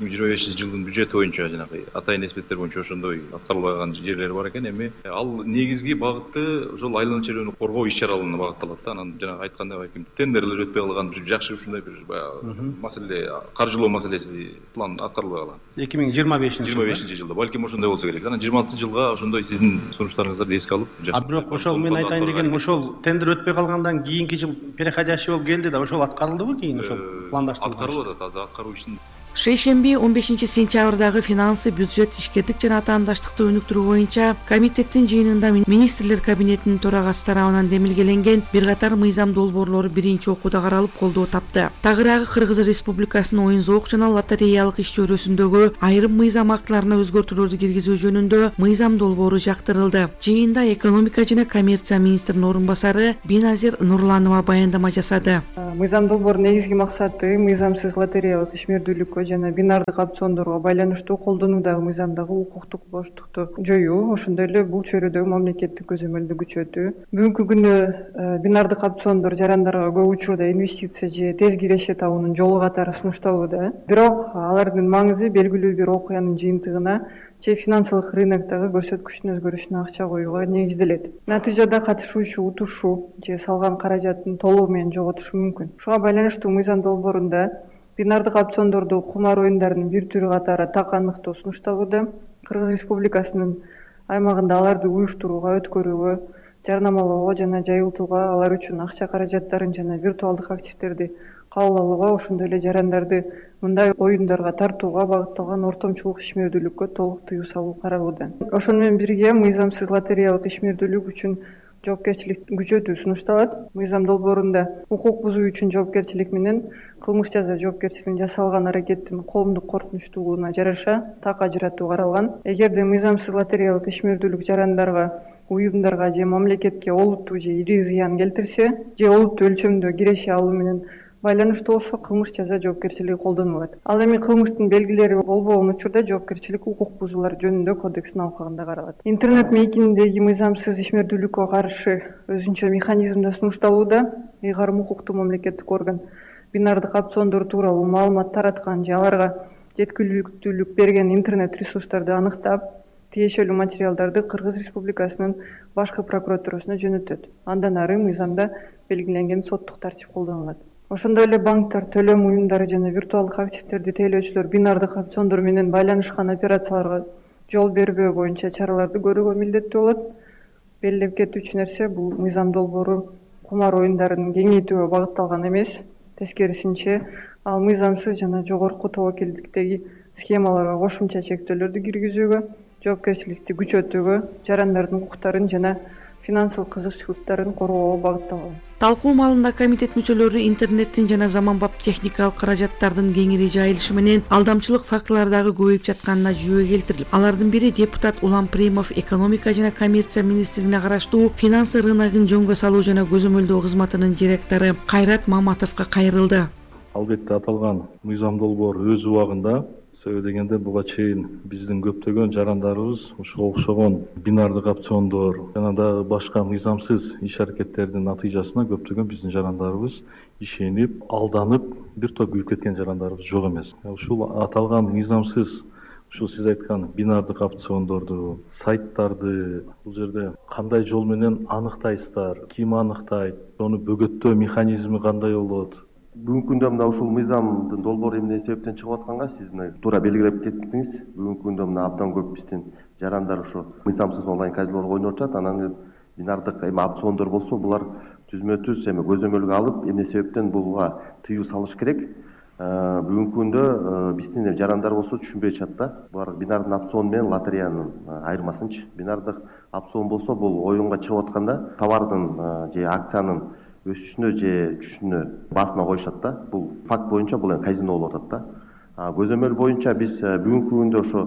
эки миң жыйырма бешинчи жылдын бюджети боюнча жанагы атайын эспеттер боюнча ошондой аткарылбаган жерлери бар экен. Эми ал негизги багыты ошол айланма чөйрөнү коргоо иш чараларына багытталат да. Анан жанагы айткандай балким тендерлер өтпөй калган бир жакшы ушундай бир баягы маселе, каржылоо маселеси план аткарылбай калган. эки миң жыйырма бешинчи жыйырма бешинчи жылда балким ошондой болсо керек. Анан жыйырма алтынчы жылга ошондой сиздин сунуштарыңыздарды эске алып. А бирок ошол мен айтайын дегеним ошол тендер өтпөй калгандан кийинки жыл переходящий болуп келди да, ошол аткарылдыбы кийин ошол пландаштырылган? Аткарылып атат, азыр аткаруу ишин. Шейшемби он бешинчи сентябрдагы финансы, бюджет, ишкердик жана атаандаштыкты өнүктүрүү боюнча комитеттин жыйынында министрлер кабинетинин төрагасы тарабынан демилгеленген бир катар мыйзам долбоорлору биринчи окууда каралып колдоо тапты. Тагыраагы Кыргыз Республикасынын оюн зоок жана лотереялык иш чөйрөсүндөгү айрым мыйзам актыларына өзгөртүүлөрдү киргизүү жөнүндө мыйзам долбоору жактырылды. Жыйында экономика жана коммерция министринин орун басары Биназир Нурланова баяндама жасады. Мыйзам долбоорунун негизги максаты мыйзамсыз лотереялык ишмердүүлүккө жана бинардык опциондорго байланыштуу колдонуудагы мыйзамдагы укуктук боштукту жоюу, ошондой эле бул чөйрөдөгү мамлекеттик көзөмөлдү күчөтүү. Бүгүнкү күндө бинардык опциондор жарандарга көп учурда инвестиция же тез киреше табуунун жолу катары сунушталууда. Бирок алардын маңызы белгилүү бир окуянын жыйынтыгына же финансылык рыноктогу көрсөткүчтүн өзгөрүшүнө акча коюуга негизделет. Натыйжада катышуучу утушу же салган каражатын толугу менен жоготушу мүмкүн. Ушуга байланыштуу мыйзам долбоорунда бинардык опциондорду кумар оюндарынын бир түрү катары так аныктоо сунушталууда. Кыргыз Республикасынын аймагында аларды уюштурууга, өткөрүүгө, жарнамалоого жана жайылтууга, алар үчүн акча каражаттарын жана виртуалдык активдерди кабыл алууга, ошондой эле жарандарды мындай оюндарга тартууга багытталган ортомчулук ишмердүүлүккө толук тыюу салуу каралууда. Ошону менен бирге мыйзамсыз лотереялык ишмердүүлүк үчүн жоопкерчиликти күчөтүү сунушталат. Мыйзам долбоорунда укук бузуу үчүн жоопкерчилик менен кылмыш жаза жоопкерчилигин жасалган аракеттин коомдук коркунучтуулугуна жараша так ажыратуу каралган. Эгерде мыйзамсыз лотереялык ишмердүүлүк жарандарга, уюмдарга же мамлекетке олуттуу же ири зыян келтирсе, же олуттуу өлчөмдө киреше алуу менен байланыштуу болсо кылмыш жаза жоопкерчилиги колдонулат. Ал эми кылмыштын белгилери болбогон учурда жоопкерчилик укук бузуулар жөнүндө кодекстин алкагында каралат. Интернет мейкиндеги мыйзамсыз ишмердүүлүккө каршы өзүнчө механизмде сунушталууда. Ыйгарым укуктуу мамлекеттик орган бинардык опциондор тууралуу маалымат тараткан же аларга жеткиликтүүлүк берген интернет ресурстарды аныктап, тиешелүү материалдарды Кыргыз Республикасынын башкы прокуратурасына жөнөтөт. Андан ары мыйзамда белгиленген соттук тартип колдонулат. Ошондой эле банктар, төлөм уюмдары жана виртуалдык активдерди тейлөөчүлөр бинардык опциондор менен байланышкан операцияларга жол бербөө боюнча чараларды көрүүгө милдеттүү болот. Белгилеп кетүүчү нерсе, бул мыйзам долбоору кумар оюндарын кеңейтүүгө багытталган эмес. Тескерисинче, ал мыйзамсыз жана жогорку тобокелдиктеги схемаларга кошумча чектөөлөрдү киргизүүгө, жоопкерчиликти күчөтүүгө, жарандардын укуктарын жана финансылык кызыкчылыктарын коргоого багытталган. Талкуу маалында комитет мүчөлөрү интернеттин жана заманбап техникалык каражаттардын кеңири жайылышы менен алдамчылык фактылардагы көбөйүп жатканына жүйө келтирилип, алардын бири депутат Улам Примов экономика жана коммерция министрлигине караштуу финансы рыногун жөнгө салуу жана көзөмөлдөө кызматынын директору Кайрат Маматовго кайрылды. Албетте аталган мыйзам долбоор өз убагында, себеби дегенде буга чейин биздин көптөгөн жарандарыбыз ушуга окшогон бинардык опциондор жана дагы башка мыйзамсыз иш аракеттердин натыйжасына көптөгөн биздин жарандарыбыз ишенип, алданып, бир топ күйүп кеткен жарандарыбыз жок эмес. Ушул аталган мыйзамсыз, ушул сиз айткан бинардык опциондорду, сайттарды бул жерде кандай жол менен аныктайсыздар, ким аныктайт, ону бөгөттөө механизми кандай болот? Бүгүнкү күндө мына ушул мыйзамдын долбоору эмне себептен чыгып атканга сиз мына туура белгилеп кеттиңиз. Бүгүнкү күндө мына абдан көп биздин жарандар ушу мыйзамсыз онлайн казинолорго ойноп атышат. Анан бинардык эми опциондор болсо булар түзмө түз эми көзөмөлгө алып эмне себептен буга тыюу салыш керек. Бүгүнкү күндө биздин жарандар болсо түшүнбөй атышат да. Булар бинардык опцион менен лотереянын айырмасынчы. Бинардык опцион болсо бул оюнга чыгып атканда товардын же акциянын өсүшүнө же түшүшүнө басына коюшат да. Бул факт боюнча бул эми казино болуп атат да. Көзөмөл боюнча биз бүгүнкү күндө ошо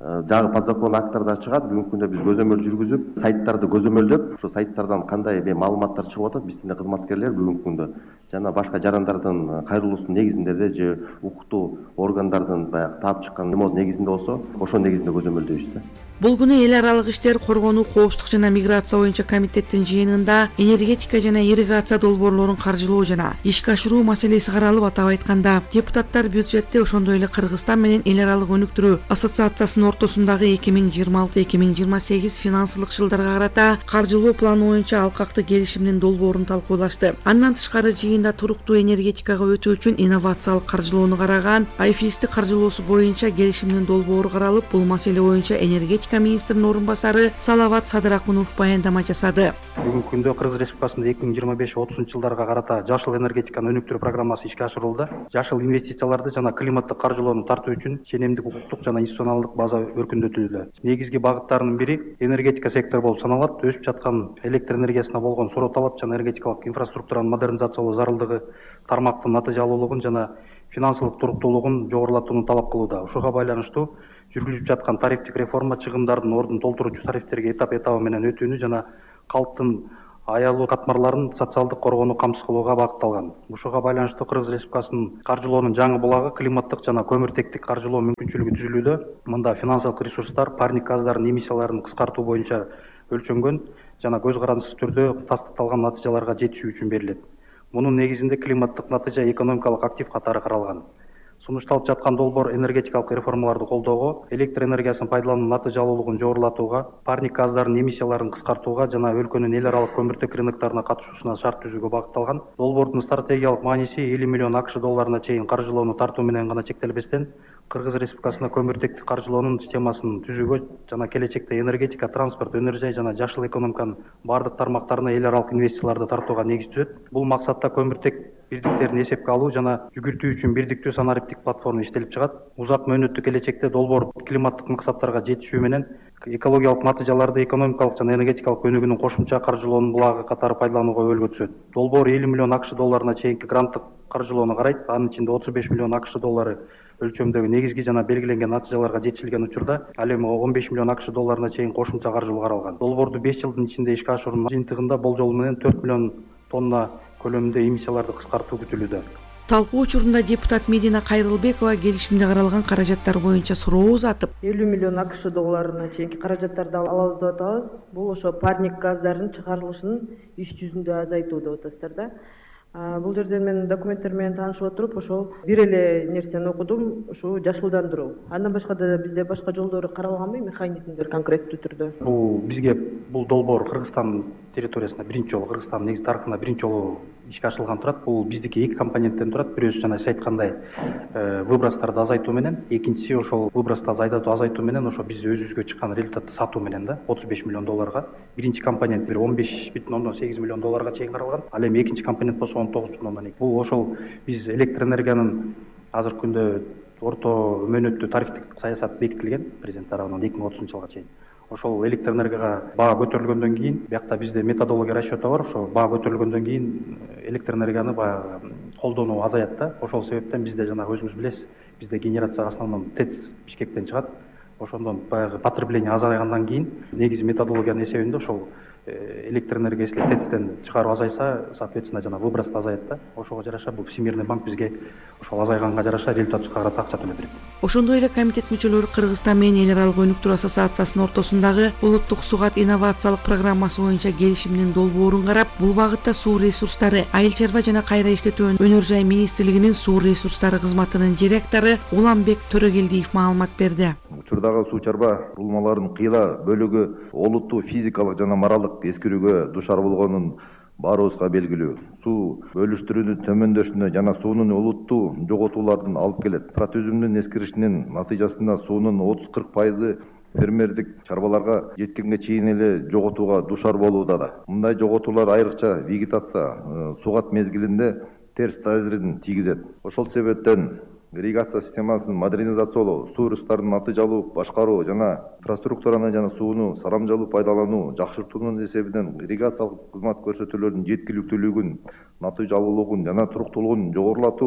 жагы подзакон акттарда чыгат. Бүгүнкү күндө биз көзөмөл жүргүзүп, сайттарды көзөмөлдөп, ошо сайттардан кандай маалыматтар чыгып атат, биздин кызматкерлер бүгүнкү күндө жана башка жарандардын кайрылуусунун негизинде же укуктуу органдардын баягы таап чыккан негизинде болсо, ошо негизинде көзөмөлдөйбүз да. Бул күнү эл аралык иштер, коргонуу, коопсуздук жана миграция боюнча комитеттин жыйынында энергетика жана ирригация долбоорлорун каржылоо жана ишке ашыруу маселеси каралып, атап айтканда, депутаттар бюджетте ошондой эле Кыргызстан менен эл аралык өнүктүрүү ассоциациясынын ортосундагы эки миң жыйырма алты эки миң жыйырма сегиз финансылык жылдарга карата каржылоо планы боюнча алкактык келишимдин долбоорун талкуулашты. Андан тышкары жыйында туруктуу энергетикага өтүү үчүн инновациялык каржылоону караган айфистик каржылоосу боюнча келишимдин долбоору каралып, бул маселе боюнча энергетика министринин орун басары Салават Садыракунов баяндама жасады. Бүгүнкү күндө Кыргыз Республикасында эки миң жыйырма беш отузунчу жылдарга карата жашыл энергетиканы өнүктүрүү программасы ишке ашырылды. Жашыл инвестицияларды жана климаттык каржылоону тартуу үчүн ченемдик укуктук жана институционалдык база өркүндөтүлдү. Негизги багыттарынын бири энергетика сектору болуп саналат. Өсүп жаткан электр энергиясына болгон суроо талап жана энергетикалык инфраструктуранын модернизациялоо зарылдыгы, тармактын натыйжалуулугун жана финансылык туруктуулугун жогорулатууну талап кылууда. Ушуга байланыштуу жүргүзүлүп жаткан тарифтик реформа чыгымдардын ордун толтуруучу тарифтерге этап этабы менен өтүүнү жана калктын аялуу катмарларын социалдык коргоону камсыз кылууга багытталган. Ушуга байланыштуу Кыргыз Республикасынын каржылоонун жаңы булагы климаттык жана көмүртектик каржылоо мүмкүнчүлүгү түзүлүүдө. Мында финансылык ресурстар парник газдардын эмиссияларын кыскартуу боюнча өлчөнгөн жана көз карандысыз түрдө тастыкталган натыйжаларга жетишүү үчүн берилет. Мунун негизинде климаттык натыйжа экономикалык актив катары каралган. Сунушталып жаткан долбоор энергетикалык реформаларды колдоого, электр энергиясын пайдалануу натыйжалуулугун жогорулатууга, парник газдардын эмиссияларын кыскартууга жана өлкөнүн эл аралык көмүртек рынокторуна катышуусуна шарт түзүүгө багытталган. Долбоордун стратегиялык мааниси элүү миллион акш долларына чейин каржылоону тартуу менен гана чектелбестен, Кыргыз Республикасына көмүртектик каржылоонун системасын түзүүгө жана келечекте энергетика, транспорт, өнөр жай жана жашыл экономиканын бардык тармактарына эл аралык инвестицияларды тартууга негиз түзөт. Бул максатта көмүртек бирдиктерин эсепке алуу жана жүгүртүү үчүн бирдиктүү санариптик платформа иштелип чыгат. Узак мөөнөттүү келечекте долбоор климаттык максаттарга жетишүү менен экологиялык натыйжаларды экономикалык жана энергетикалык өнүгүүнүн кошумча каржылоонун булагы катары пайдаланууга өбөлгө түзөт. Долбоор элүү миллион акш долларына чейинки гранттык каржылоону карайт. Анын ичинде отуз беш миллион акш доллары өлчөмдөгү негизги жана белгиленген натыйжаларга жетишилген учурда ал эми он беш миллион акш долларына чейин кошумча каржылоо каралган. Долбоорду беш жылдын ичинде ишке ашыруунун жыйынтыгында болжол менен төрт миллион тонна көлөмүндө эмиссияларды кыскартуу күтүлүүдө. Талкуу учурунда депутат Медина Кайрылбекова келишимде каралган каражаттар боюнча суроо узатып, элүү миллион акш долларына чейинки каражаттарды алабыз деп атабыз. Бул ошо парник газдардын чыгарылышын иш жүзүндө азайтуу деп атасыздар да. Бул жерден мен документтер менен таанышып отуруп, ошол бир эле нерсени окудум, ушу жашылдандыруу. Андан башка да бизде башка жолдору каралганбы, механизмдер конкреттүү түрдө? Бул бизге бул долбоор Кыргызстан территориясында биринчи жолу, Кыргызстандын негизи тарыхында биринчи жолу ишке ашырылган турат. Бул биздики эки компоненттен турат. Бирөөсү жана сиз айткандай выбростарды азайтуу менен, экинчиси ошол выбросту азайтуу азайтуу менен ошо биз өзүбүзгө чыккан результатты сатуу менен да отуз беш миллион долларга. Биринчи компонент бир он беш бүтүн ондон сегиз миллион долларга чейин каралган. Ал эми экинчи компонент болсо он тогуз бүтүн ондон эки. Бул ошол биз электр энергиянын азыркы күндө орто мөөнөттүү тарифтик саясат бекитилген президент тарабынан эки миң отузунчу жылга чейин. Ошол электр энергияга баа көтөрүлгөндөн кийин, биякта бизде методология расчёту бар. Ошо баа көтөрүлгөндөн кийин электр энергияны баягы колдонуу азаят да. Ошол себептен бизде жана өзүңүз билесиз, бизде генерация основном ТЭЦ Бишкектен чыгат. Ошондон баягы потребление азайгандан кийин негизи методологиянын эсебинде ошол электр энергиясы ТЭЦтен чыгаруу азайса, соответственно, жана выброс азаят да. Ошого жараша бул Всемирный банк бизге ошол азайганга жараша результатка карата акча төлөп берет. Ошондой эле комитет мүчөлөрү Кыргызстан менен эл аралык өнүктүрүү ассоциациясынын ортосундагы улуттук сугат инновациялык программасы боюнча келишимдин долбоорун карап, бул багытта суу ресурстары, айыл чарба жана кайра иштетүү өнөр жай министрлигинин суу ресурстары кызматынын директору Уланбек Төрөгелдиев маалымат берди. Учурдагы суу чарба курулмаларынын кыйла бөлүгү олуттуу физикалык жана моралдык эскирүүгө душар болгонун баарыбызга белгилүү. Суу бөлүштүрүүнүн төмөндөшүнө жана суунун олуттуу жоготуулардын алып келет. Инфратүзүмдүн эскиришинин натыйжасында суунун отуз кырк пайызы фермердик чарбаларга жеткенге чейин эле жоготууга душар болууда да. Мындай жоготуулар айрыкча вегетация сугат мезгилинде терс таасирин тийгизет. Ошол себептен ирригация системасын модернизациялоо, суу ресурстарын натыйжалуу башкаруу жана инфраструктураны жана сууну саламжалуу пайдалануу жакшыртуунун эсебинен ирригациялык кызмат көрсөтүүлөрдүн жеткиликтүүлүгүн, натыйжалуулугун жана туруктуулугун жогорулатуу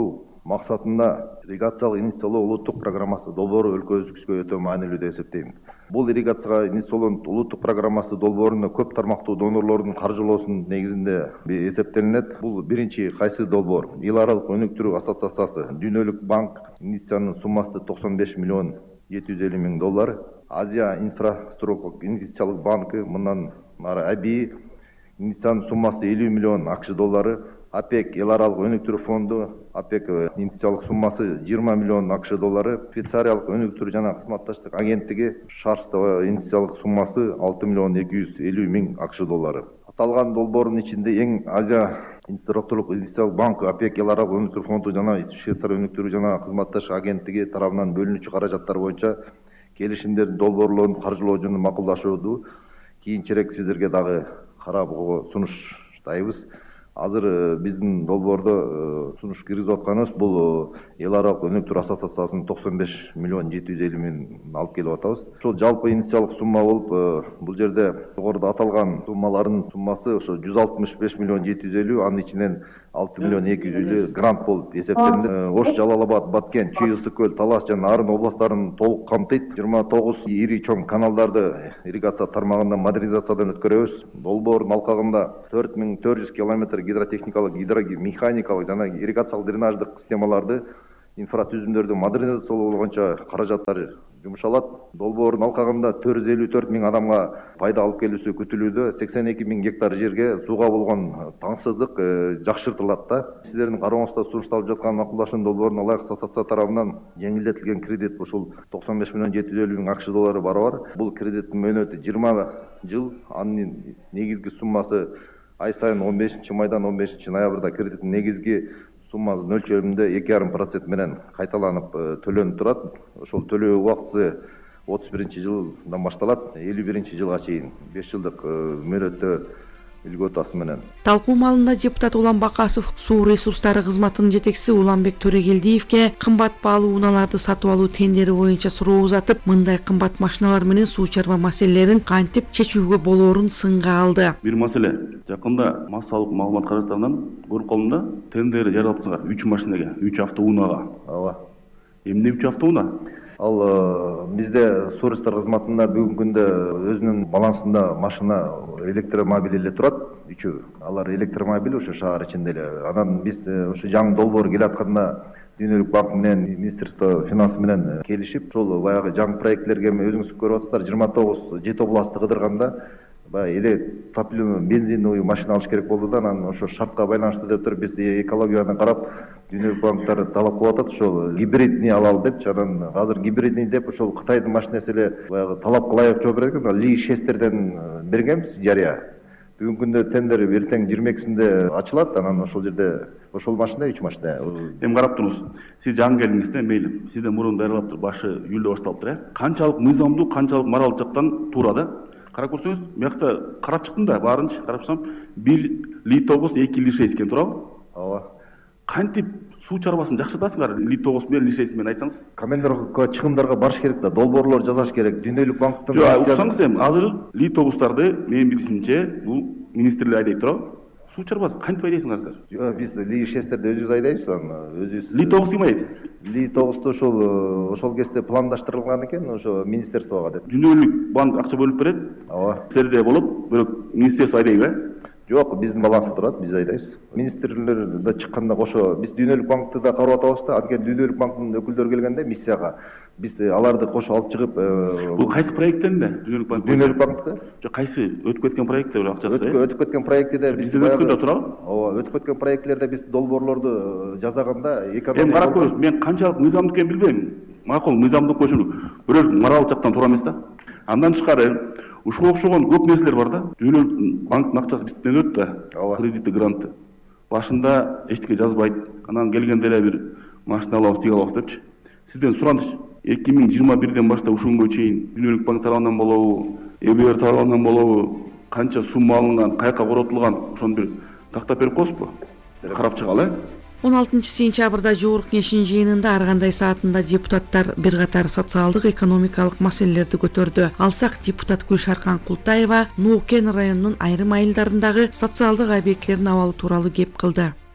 максатында ирригациялык инвестициялоо улуттук программасы долбоору өлкөбүзгө өтө маанилүү деп эсептейм. Бул ирригацияга инвестициялоо улуттук программасы долбооруна көп тармактуу донорлордун каржылоосунун негизинде эсептелинет. Бул биринчи кайсы долбоор? Эл аралык өнүктүрүү ассоциациясы, Дүйнөлүк банк инвестициянын суммасы токсон беш миллион жети жүз элүү миң доллар, Азия инфраструктуралык инвестициялык банкы мындан ары АБИ инвестициянын суммасы элүү миллион АКШ доллары, АПЕК эл аралык өнүктүрүү фонду АПЕК инвестициялык суммасы жыйырма миллион АКШ доллары, Швейцариялык өнүктүрүү жана кызматташтык агенттиги Шарстова инвестициялык суммасы алты миллион эки жүз элүү миң АКШ доллары. Аталган долбоордун ичинде эң Азия инфраструктуралык инвестициялык банк, АПЕК эл аралык өнүктүрүү фонду жана Швейцария өнүктүрүү жана кызматташтык агенттиги тарабынан бөлүнүүчү каражаттар боюнча келишимдердин долбоорлорун каржылоо жөнүндө макулдашууду кийинчерээк сиздерге дагы кароого сунуштайбыз. Азыр биздин долбоордо сунуш киргизип атканыбыз бул эл аралык өнүктүрүү ассоциациясынын токсон беш миллион жети жүз элүү миң алып келип атабыз. Ошол жалпы инвестициялык сумма болуп, бул жерде жогоруда аталган суммалардын суммасы ошо жүз алтымыш беш миллион жети жүз элүү, анын ичинен алты миллион эки жүз элүү грант болуп эсептелинет. Ош, Жалал-Абад, Баткен, Чүй, Ысык көл, Талас жана Арын областтарын толук камтыйт. жыйырма тогуз ири чоң каналдарды ирригация тармагында модернизациядан өткөрөбүз. Долбоордун алкагында төрт миң төрт жүз километр гидротехникалык, гидромеханикалык жана ирригациялык дренаждык системаларды, инфратүзүмдөрдү модернизациялоо болгончо каражаттар жумшалат. Долбоордун алкагында төрт жүз элүү төрт миң адамга пайда алып келүүсү күтүлүүдө. сексен эки миң гектар жерге сууга болгон таңсыздык жакшыртылат да. Сиздердин карооңузда сунушталып жаткан макулдашуунун долбоорун алайык ассоциация тарабынан жеңилдетилген кредит ушул токсон беш миллион жети жүз элүү миң АКШ доллары барабар. Бул кредиттин мөөнөтү жыйырма жыл. Анын негизги суммасы ай сайын он бешинчи майдан он бешинчи ноябрда кредиттин негизги суммасы өлчөмүндө эки жарым процент менен кайталанып төлөнүп турат. Ошол төлөө убактысы отуз биринчи жылдан башталат, элүү биринчи жылга чейин беш жылдык мөөнөттө илготасы менен. Талкуу маалында депутат Улан Бакасов суу ресурстары кызматынын жетекчиси Уланбек Төрегелдиевке кымбат баалуу унааларды сатып алуу тендери боюнча суроо узатып, мындай кымбат машиналар менен суу чарба маселелерин кантип чечүүгө болоорун сынга алды. Бир маселе, жакында массалык маалымат каражаттарынан көрүп калдым да, тендер жаралыптыңар үч машинеге, үч автоунага. Ооба. Эмне үч автоунаа? Ал бизде суу ресурстары кызматында бүгүнкү күндө өзүнүн балансында машина электромобиль эле турат, үчөө. Алар электромобиль ошо шаар ичинде эле. Анан биз ошо жаңы долбоор келатканда Дүйнөлүк банк менен Министерство финансы менен келишип, ошол баягы жаңы проектлерге өзүңүз көрүп атасыздар, жыйырма тогуз жети областты кыдырганда баягы эле топливный бензиновый машина алыш керек болду да, анан ошо шартка байланыштуу деп туруп биз экологияны карап Дүйнөлүк банктар талап кылып атат, ошол гибридни алалы депчи. Анан азыр гибридни деп ошол Кытайдын машинасы эле баягы талап кылайык жооп берет экен. Ли шестерден бергенбиз жарыя. Бүгүнкү күндө тендер эртең жыйырма экисинде ачылат, анан ошол жерде ошол машина үч машина. Эми карап туруңуз. Сиз жаңы келдиңиз да, мейли. Сизден мурун даярдалып туруп башы июлда башталыптыр, э? Канчалык мыйзамдуу, канчалык моралдык жактан туура да? Карап көрсөңүз, буякта карап чыктым да, баарынча карапсам, бир Ли тогуз эки Ли шесть экен туурабы? Ооба. Кантип суу чарбасын жакшыртасыңар Ли тогуз менен Ли шесть менен айтсаңыз? Комендорго чыгымдарга барыш керек да, долбоорлор жасаш керек. Дүйнөлүк банктын Жок, уксаңыз эми, азыр Ли тогуздарды менин билишимче бул министрлер айдайт туурабы? Суу чарбасы кантип айдайсыңар силер? Жок, биз Ли шесттерди өзүбүз айдайбыз, өзүбүз. Ли тогуз ким айдайт? Ли тогузду ошол ошол кезде пландаштырылган экен, ошо министерствого деп. Дүйнөлүк банк акча бөлүп берет. Ооба. Силерде болуп, бирок министерство айдайбы, э? Жок, биздин баланста турат, биз айдайбыз. Министрлер да чыкканда кошо биз Дүйнөлүк банкты да карап атабыз да, анткени Дүйнөлүк банктын өкүлдөрү келгенде миссияга биз аларды кошо алып чыгып, бул кайсы проекттеринде Дүйнөлүк банк? Дүйнөлүк банкта. Жок, кайсы өтүп кеткен проектте бир акчасы? Өтүп кеткен проектиде биз өткөндө турабы? Ооба, өтүп кеткен проектлерде биз долбоорлорду жасаганда экономия. Эми карап көрүңүз, мен канчалык мыйзамдуу экенин билбейм. Макул мыйзамдуу көчүрүп, бирөө моралдык жактан туура эмес да. Андан тышкары ушуга окшогон көп нерселер бар да. Дүйнөлүк банктын акчасы бизден өтүп да, кредитти, грантты. Башында эчтеке жазбайт, анан келгенде эле бир машина алабыз, тиги алабыз депчи. Сизден сураныч, эки миң жыйырма бирден баштап ушул күнгө чейин Дүйнөлүк банк тарабынан болобу, Э Б Р тарабынан болобу, канча сумма алынган, каяка коротулган, ошону бир тактап берип коесузбу? Карап чыгалы, э? он алтынчы сентябрда жогорку кеңештин жыйынында ар кандай саатында депутаттар бир катар социалдык экономикалык маселелерди көтөрдү. Алсак депутат Гүлшаркан Култаева Нуукен районунун айрым айылдарындагы социалдык объектилердин абалы тууралуу кеп кылды.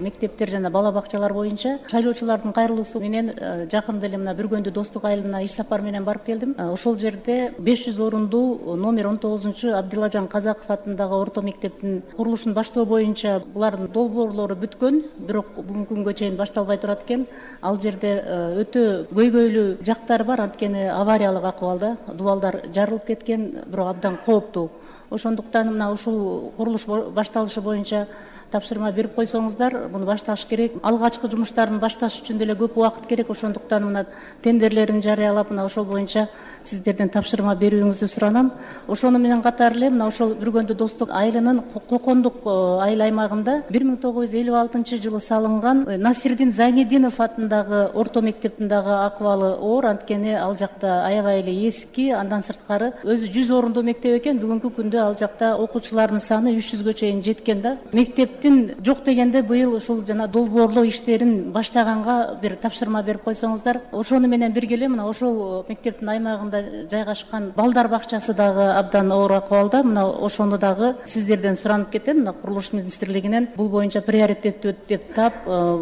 Мектептер жана бала бакчалар боюнча шайлоочулардын кайрылуусу менен жакында эле мына Бүргөндү Достук айылына иш сапар менен барып келдим. Ошол жерде беш жүз орундуу номер он тогузунчу Абдилажан Казаков атындагы орто мектептин курулушун баштоо боюнча булардын долбоорлору бүткөн, бирок бүгүнкү күнгө чейин башталбай турат экен. Ал жерде өтө көйгөйлүү жактар бар, анткени авариялык акыбалда, дубалдар жарылып кеткен, бирок абдан кооптуу. Ошондуктан мына ушул курулуш башталышы боюнча тапшырма берип койсоңуздар, буну башташ керек. Алгачкы жумуштарын башташ үчүн деле көп убакыт керек. Ошондуктан мына тендерлерин жарыялап, мына ошол боюнча сиздерден тапшырма берүүңүздү суранам. Ошону менен катар эле мына ошол Бүргөндү Достук айылынын Кокондук айыл аймагында бир миң тогуз жүз элүү алтынчы жылы салынган Насирдин Зайнединов атындагы орто мектептин дагы акыбалы оор, анткени ал жакта аябай эле эски, андан сырткары өзү жүз орундуу мектеп экен. Бүгүнкү күндө ал жакта окуучулардын саны үч жүзгө чейин жеткен да. Мектептин жок дегенде быйыл ушул жана долбоорлоо иштерин баштаганга бир тапшырма берип койсоңуздар. Ошону менен бирге эле мына ошол мектептин аймагында жайгашкан балдар бакчасы дагы абдан оор акыбалда. Мына ошону дагы сиздерден суранып кетем. Мына курулуш министрлигинен бул боюнча приоритеттүү деп тап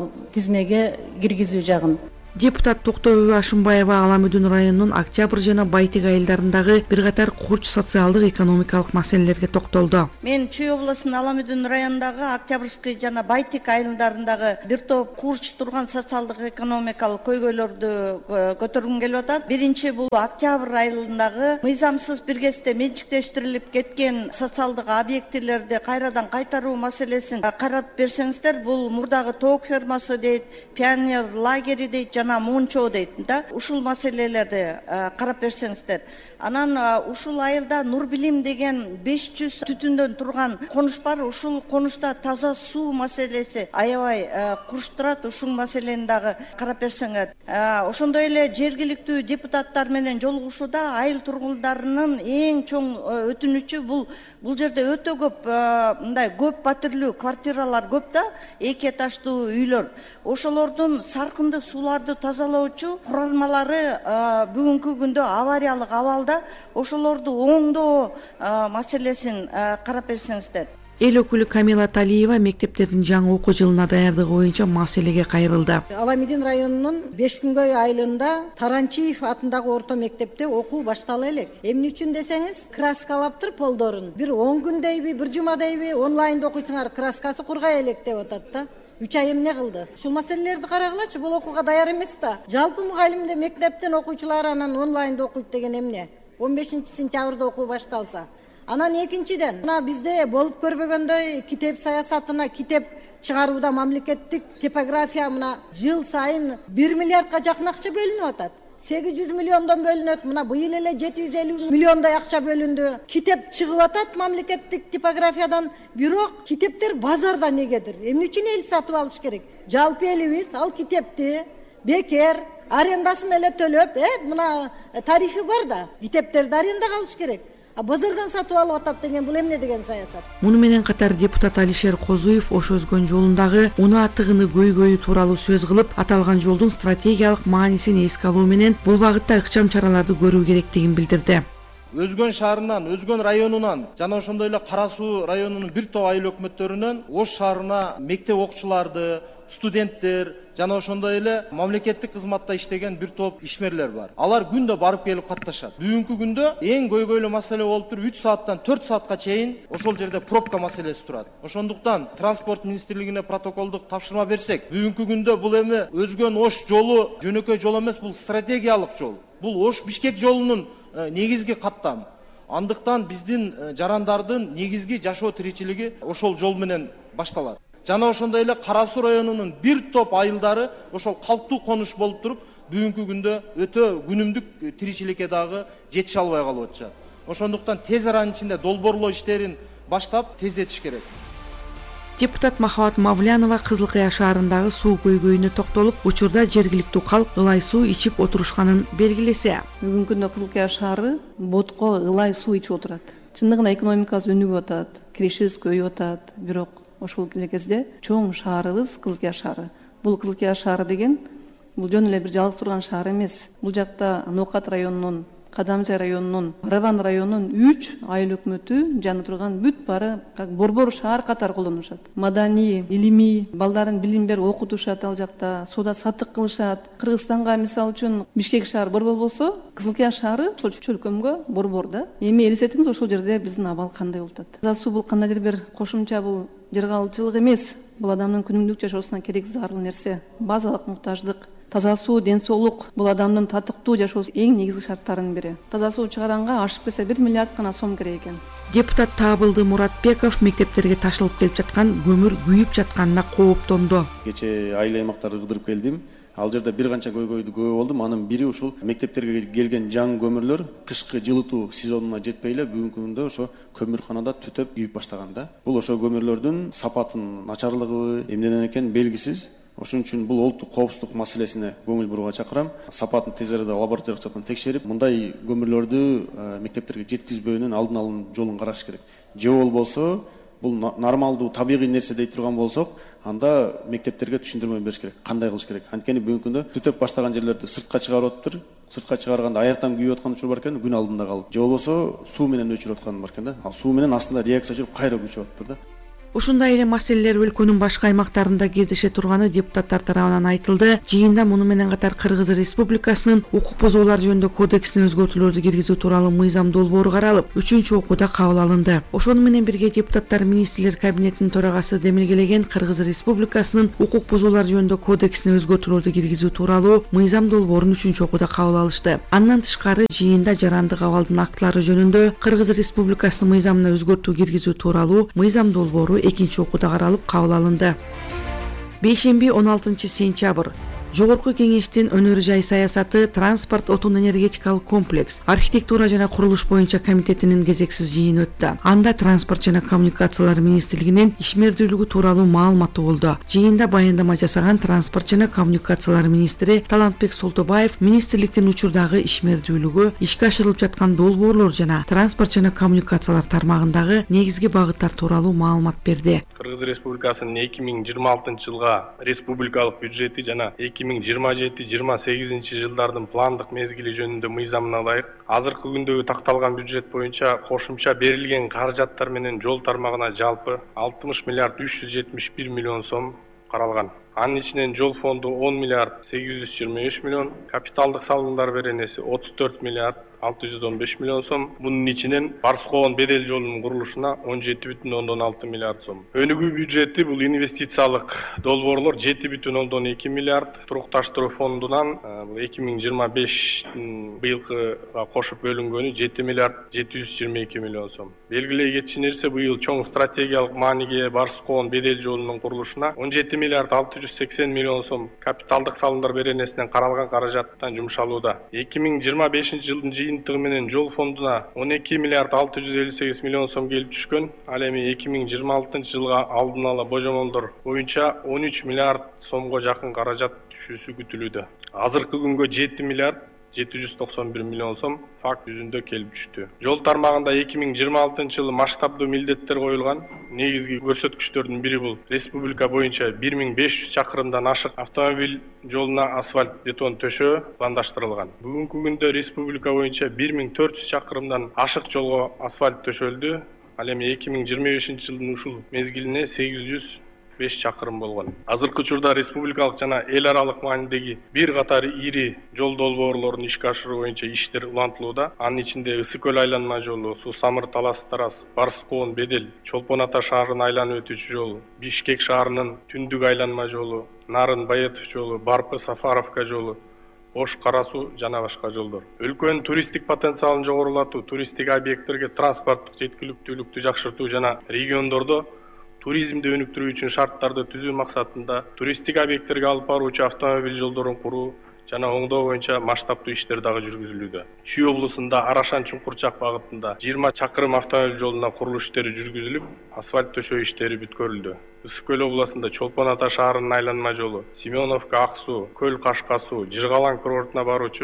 тизмеге киргизүү жагын. Депутат Токтобү Ашымбаева Аламүдүн районунун Октябрь жана Байтек айылдарындагы бир катар курч социалдык экономикалык маселелерге токтолду. Мен Чүй областынын Аламүдүн районундагы Октябрьский жана Байтек айылдарындагы бир топ курч турган социалдык экономикалык көйгөйлөрдү көтөргүм келип атат. Биринчи бул Октябрь айылындагы мыйзамсыз бир кезде менчиктештирилип кеткен социалдык объектилерди кайрадан кайтаруу маселесин карап берсеңиздер, бул мурдагы тоок фермасы дейт, пионер лагери дейт, жана Мончо дейт да. Ушул маселелерди карап берсеңиздер. Анан ушул айылда Нур Билим деген беш жүз түтүндөн турган конуш бар. Ушул конушта таза суу маселеси аябай курч турат. Ушул маселени дагы карап берсеңер. Ошондой эле жергиликтүү депутаттар менен жолугушууда айыл тургундарынын эң чоң өтүнүчү бул бул жерде өтө көп мындай көп патрилүү квартиралар көп да, эки этаждуу үйлөр. Ошолордун саркынды сууларды тазалоочу куралмалары бүгүнкү күндө авариялык абалда. Ошолорду оңдоо маселесин карап берсеңиздер. Эл өкүлү Камила Талиева мектептердин жаңы окуу жылына даярдыгы боюнча маселеге кайрылды. Аламидин районунун Бешкүнгөй айылында Таранчиев атындагы орто мектепте окуу баштала элек. Эмне үчүн десеңиз, краскалаптыр полдорун. Бир он күндейби, бир жумадайби онлайнда окуйсуңар, краскасы кургай элек деп атат да. үч ай эмне кылды? Ушул маселелерди карагылачы, бул окууга даяр эмес да. Жалпы мугалимде мектептен окуучулар анан онлайнда окуйт деген эмне? он бешинчи сентябрда окуу башталса. Анан экинчиден, мына бизде болуп көрбөгөндөй китеп саясатына, китеп чыгарууда мамлекеттик типография мына жыл сайын бир миллиардка жакын акча бөлүнүп атат. сегиз жүз миллиондон бөлүнөт. Мына быйыл эле жети жүз элүү миллиондой акча бөлүндү. Китеп чыгып атат мамлекеттик типографиядан, бирок китептер базарда негедир? Эмне үчүн эл сатып алыш керек? Жалпы элибиз ал китепти бекер арендасын эле төлөп, э, мына тарифи бар да, китептерди арендага алыш керек. А базардан сатып алып атат деген бул эмне деген саясат? Муну менен катар депутат Алишер Козуев ош өзгөн жолундагы унаа тыгыны көйгөйү тууралуу сөз кылып, аталган жолдун стратегиялык маанисин эске алуу менен бул багытта ыкчам чараларды көрүү керектигин билдирди. Өзгөн шаарынан, Өзгөн районунан жана ошондой эле Кара Суу районунун бир топ айыл өкмөттөрүнөн Ош шаарына мектеп окуучуларды, студенттер жана ошондой эле мамлекеттик кызматта иштеген бир топ ишмерлер бар. Алар күндө барып келип катташат. Бүгүнкү күндө эң көйгөйлүү маселе болуп туруп үч сааттан төрт саатка чейин ошол жерде пробка маселеси турат. Ошондуктан транспорт министрлигине протоколдук тапшырма берсек, бүгүнкү күндө бул эми Өзгөн Ош жолу жөнөкөй жол эмес, бул стратегиялык жол. Бул Ош Бишкек жолунун негизги каттам. Андыктан биздин жарандардын негизги жашоо тиричилиги ошол жол менен башталат. Жана ошондой эле Кара Суу районунун бир топ айылдары ошол калктуу конуш болуп туруп, бүгүнкү күндө өтө күнүмдүк тиричиликке дагы жетише албай калып атышат. Ошондуктан тез аранын ичинде долбоорлоо иштерин баштап тездетиш керек. Депутат Махабат Мавлянова Кызылкая шаарындагы суу көйгөйүнө токтолуп, учурда жергиликтүү калк ылай суу ичип отурушканын белгилесе. Бүгүнкү күндө Кызылкая шаары ботко ылай суу ичип отурат. Чындыгында экономикасы өнүгүп атат, киришибиз көбөйүп атат, бирок ошол эле кезде чоң шаарыбыз Кызылкая шаары. Бул Кызылкая шаары деген бул жөн эле бир жалгыз турган шаар эмес. Бул жакта Ноокат районунун Кадамжай районунун, Рыбан районунун үч айыл өкмөтү жана турган бүт бары как борбор шаар катары колдонушат. Маданий, илимий, балдарын билим берип окутушат ал жакта, соода саттык кылышат. Кыргызстанга мисалы үчүн Бишкек шаар борбор болсо, Кызылкия шаары ошол чөлкөмгө борбор да. Эми элестетиңиз, ошол жерде биздин абал кандай болуп атат. Таза суу бул кандайдыр бир кошумча, бул жыргалчылык эмес. Бул адамдын күнүмдүк жашоосуна керек зарыл нерсе, базалык муктаждык. Таза суу, ден соолук бул адамдын татыктуу жашоосунун эң негизги шарттарынын бири. Таза суу чыгаранга ашып келсе бир миллиард гана сом керек экен. Депутат Табылды Муратбеков мектептерге ташылып келип жаткан көмүр күйүп жатканына кооптонду. Кече айыл аймактарды кыдырып келдим. Ал жерде бир канча көйгөйдү көрүп болдум. Анын бири ушул мектептерге келген жаңы көмүрлөр кышкы жылытуу сезонуна жетпей эле бүгүнкү күндө ошо көмүрканада түтөп күйүп баштаган да. Бул ошо көмүрлөрдүн сапатынын начарлыгы эмнеден экен белгисиз. Ошон үчүн бул улуттук коопсуздук маселесине көңүл бурууга чакырам. Сапатын тез арада лабораториялык жактан текшерип, мындай көмүрлөрдү мектептерге жеткизбөөнүн алдын алуу жолун караш керек. Же болбосо бул нормалдуу табигый нерсе дей турган болсок, анда мектептерге түшүндүрмө бериш керек. Кандай кылыш керек? Анткени бүгүнкү күндө түтөп баштаган жерлерди сыртка чыгарып атыптыр. Сыртка чыгарганда аяктан күйүп аткан учур бар экен, күн алдында калып. Же болбосо суу менен өчүрүп аткан бар экен да. Ал суу менен астында реакция жүрүп кайра күчүп атыптыр да. Ушундай эле маселелер өлкөнүн башка аймактарында кездеше турганы депутаттар тарабынан айтылды. Жыйында муну менен катар Кыргыз Республикасынын укук бузуулар жөнүндө кодексине өзгөртүүлөрдү киргизүү тууралуу мыйзам долбоору каралып, үчүнчү окууда кабыл алынды. Ошону менен бирге депутаттар министрлер кабинетинин төрагасы демилгелеген Кыргыз Республикасынын укук бузуулар жөнүндө кодексине өзгөртүүлөрдү киргизүү тууралуу мыйзам долбоорун үчүнчү окууда кабыл алышты. Андан тышкары жыйында жарандык абалдын актылары жөнүндө Кыргыз Республикасынын мыйзамына өзгөртүү киргизүү тууралуу мыйзам долбоору экинчи окууда каралып кабыл алынды. Бейшемби он алтынчы сентябрь Жогорку кеңештин өнөр жай саясаты, транспорт, отун энергетикалык комплекс, архитектура жана курулуш боюнча комитетинин кезексиз жыйыны өттү. Анда транспорт жана коммуникациялар министрлигинин ишмердүүлүгү тууралуу маалымат болду. Жыйында баяндама жасаган транспорт жана коммуникациялар министри Талантбек Солтобаев министрликтин учурдагы ишмердүүлүгү, ишке ашырылып жаткан долбоорлор жана транспорт жана коммуникациялар тармагындагы негизги багыттар тууралуу маалымат берди. Кыргыз Республикасынын эки миң жыйырма алтынчы жылга республикалык бюджети жана эки миң жыйырма жети жыйырма сегизинчи жылдардын пландык мезгили жөнүндө мыйзамына ылайык азыркы күндөгү такталган бюджет боюнча кошумча берилген каражаттар менен жол тармагына жалпы алтымыш миллиард үч жүз жетимиш бир миллион сом каралган. Анын ичинен жол фонду он миллиард сегиз жүз жыйырма үч миллион, капиталдык салымдар беренеси отуз төрт миллиард алты жүз он беш миллион сом. Мунун ичинен Барс-Коон Бедел жолунун курулушуна он жети бүтүн ондон алты миллиард сом. Өнүгүү бюджети бул инвестициялык долбоорлор жети бүтүн ондон эки миллиард, турукташтыруу фондунан эки миң жыйырма беш быйылкыга кошуп бөлүнгөнү жети миллиард жети жүз жыйырма эки миллион сом. Белгилей кетчү нерсе, быйыл чоң стратегиялык мааниге Барс-Коон Бедел жолунун курулушуна он жети миллиард алты жүз сексен миллион сом капиталдык салымдар беренесинен каралган каражаттан жумшалууда. эки миң жыйырма бешинчи жылдын жыйынтыгы менен жол фондуна он эки миллиард алты жүз элүү сегиз миллион сом келип түшкөн. Ал эми эки миң жыйырма алтынчы жылга алдын ала божомолдор боюнча он үч миллиард сомго жакын каражат түшүүсү күтүлүүдө. Азыркы күнгө жети миллиард жети жүз токсон бир миллион сом факт жүзүндө келип түштү. Жол тармагында эки миң жыйырма алтынчы жылы масштабдуу милдеттер коюлган. Негизги көрсөткүчтөрдүн бири бул республика боюнча бир миң беш жүз чакырымдан ашык автомобиль жолуна асфальт бетон төшөө пландаштырылган. Бүгүнкү күндө республика боюнча бир миң төрт жүз чакырымдан ашык жолго асфальт төшөлдү. Ал эми эки миң жыйырма бешинчи жылдын ушул мезгилине сегиз жүз беш чакырым болгон. Азыркы учурда республикалык жана эл аралык маанидеги бир катар ири жол долбоорлорун ишке ашыруу боюнча иштер улантылууда. Анын ичинде Ысык көл айланма жолу, Суу Самыр Талас Тарас, Барс-Коон Бедел, Чолпон Ата шаарынын айланып өтүүчү жолу, Бишкек шаарынын Түндүк айланма жолу, Нарын Баетов жолу, Барпы Сафаровка жолу, Ош Кара Суу жана башка жолдор. Өлкөнүн туристтик потенциалын жогорулатуу, туристтик объекттерге транспорттук жеткиликтүүлүктү жакшыртуу жана региондордо туризмди өнүктүрүү үчүн шарттарды түзүү максатында туристтик объекттерге алып баруучу автомобиль жолдорун куруу жана оңдоо боюнча масштабдуу иштер дагы жүргүзүлүүдө. Чүй облусунда Арашан Чуңкурчак багытында жыйырма чакырым автомобиль жолуна курулуш иштери жүргүзүлүп, асфальт төшөө иштери бүткөрүлдү. Ысык көл областында Чолпон Ата шаарынын айланма жолу, Семеновка Ак Суу, Көл Кашка Суу, Жыргалаң курортуна баруучу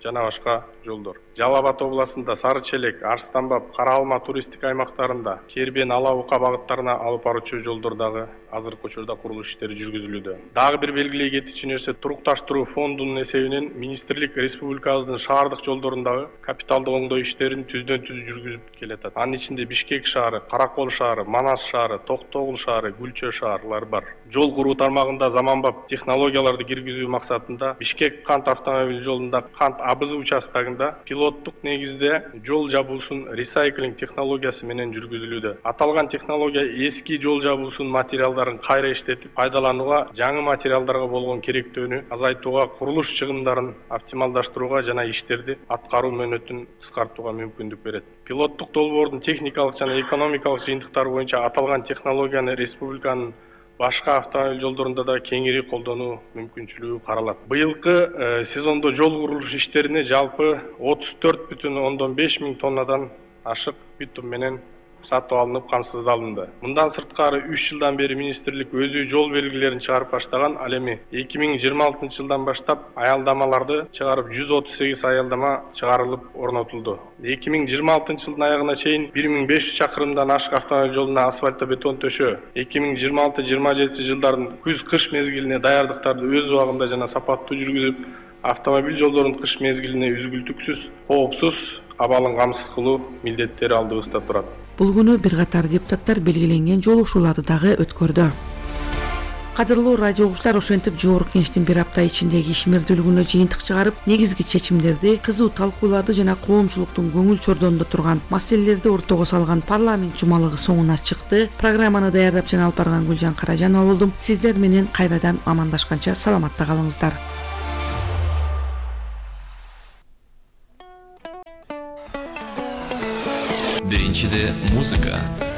жана башка жолдор. Жалал Абад областында Сары Челек, Арстанбап, Кара Алма туристик аймактарында Кербен, Ала Ука багыттарына алып баруучу жолдордагы азыркы учурда курулуш иштери жүргүзүлүүдө. Дагы бир белгилей кетичи нерсе, турукташтыруу фондунун эсебинен министрлик республикабыздын шаардык жолдорундагы капиталдык оңдоо иштерин түздөн түз жүргүзүп келатат. Анын ичинде Бишкек шаары, Каракол шаары, Манас шаары, Токтогул шаары, Гүлчө шаарлары бар. Жол куруу тармагында заманбап технологияларды киргизүү максатында Бишкек кант автомобиль жолунда кант абызы участогунда пилоттук негизде жол жабуусун ресайклинг технологиясы менен жүргүзүлүүдө. Аталган технология эски жол жабуусунун материалдарын кайра иштетип, пайдаланууга, жаңы материалдарга болгон керектөөнү азайтууга, курулуш чыгымдарын оптималдаштырууга жана иштерди аткаруу мөөнөтүн кыскартууга мүмкүндүк берет. Пилоттук долбоордун техникалык жана экономикалык жыйынтыктары боюнча аталган технологияны республиканын башка автомобиль жолдорунда да кеңири колдонуу мүмкүнчүлүгү каралат. Быйылкы сезондо жол курулуш иштерине жалпы отуз төрт бүтүн ондон беш миң тоннадан ашык битум менен сатып алынып камсыздалынды. Мындан сырткары үч жылдан бери министрлик өзү жол белгилерин чыгарып баштаган, ал эми эки миң жыйырма алтынчы жылдан баштап аялдамаларды чыгарып жүз отуз сегиз аялдама чыгарылып орнотулду. эки миң жыйырма алтынчы жылдын аягына чейин бир миң беш жүз чакырымдан ашык автомобиль жолуна асфальтобетон төшөө, эки миң жыйырма алты жыйырма жетинчи жылдардын күз-кыш мезгилине даярдыктарды өз убагында жана сапаттуу жүргүзүп, автомобиль жолдорун кыш мезгилине үзгүлтүксүз, коопсуз, абалын камсыз кылуу милдеттери алдыбызда турат. Бул күнү бир катар депутаттар белгиленген жолугушууларды дагы өткөрдү. Кадырлуу радио угуучулар, ошентип жогорку кеңештин бир апта ичиндеги ишмердүүлүгүнө жыйынтык чыгарып, негизги чечимдерди, кызуу талкууларды жана коомчулуктун көңүл чордонунда турган маселелерди ортого салган парламент жумалыгы соңуна чыкты. Программаны даярдап жана алып барган Гүлжан Каражанова болдум. Сиздер менен кайрадан амандашканча саламатта калыңыздар. Биринчиде музыка.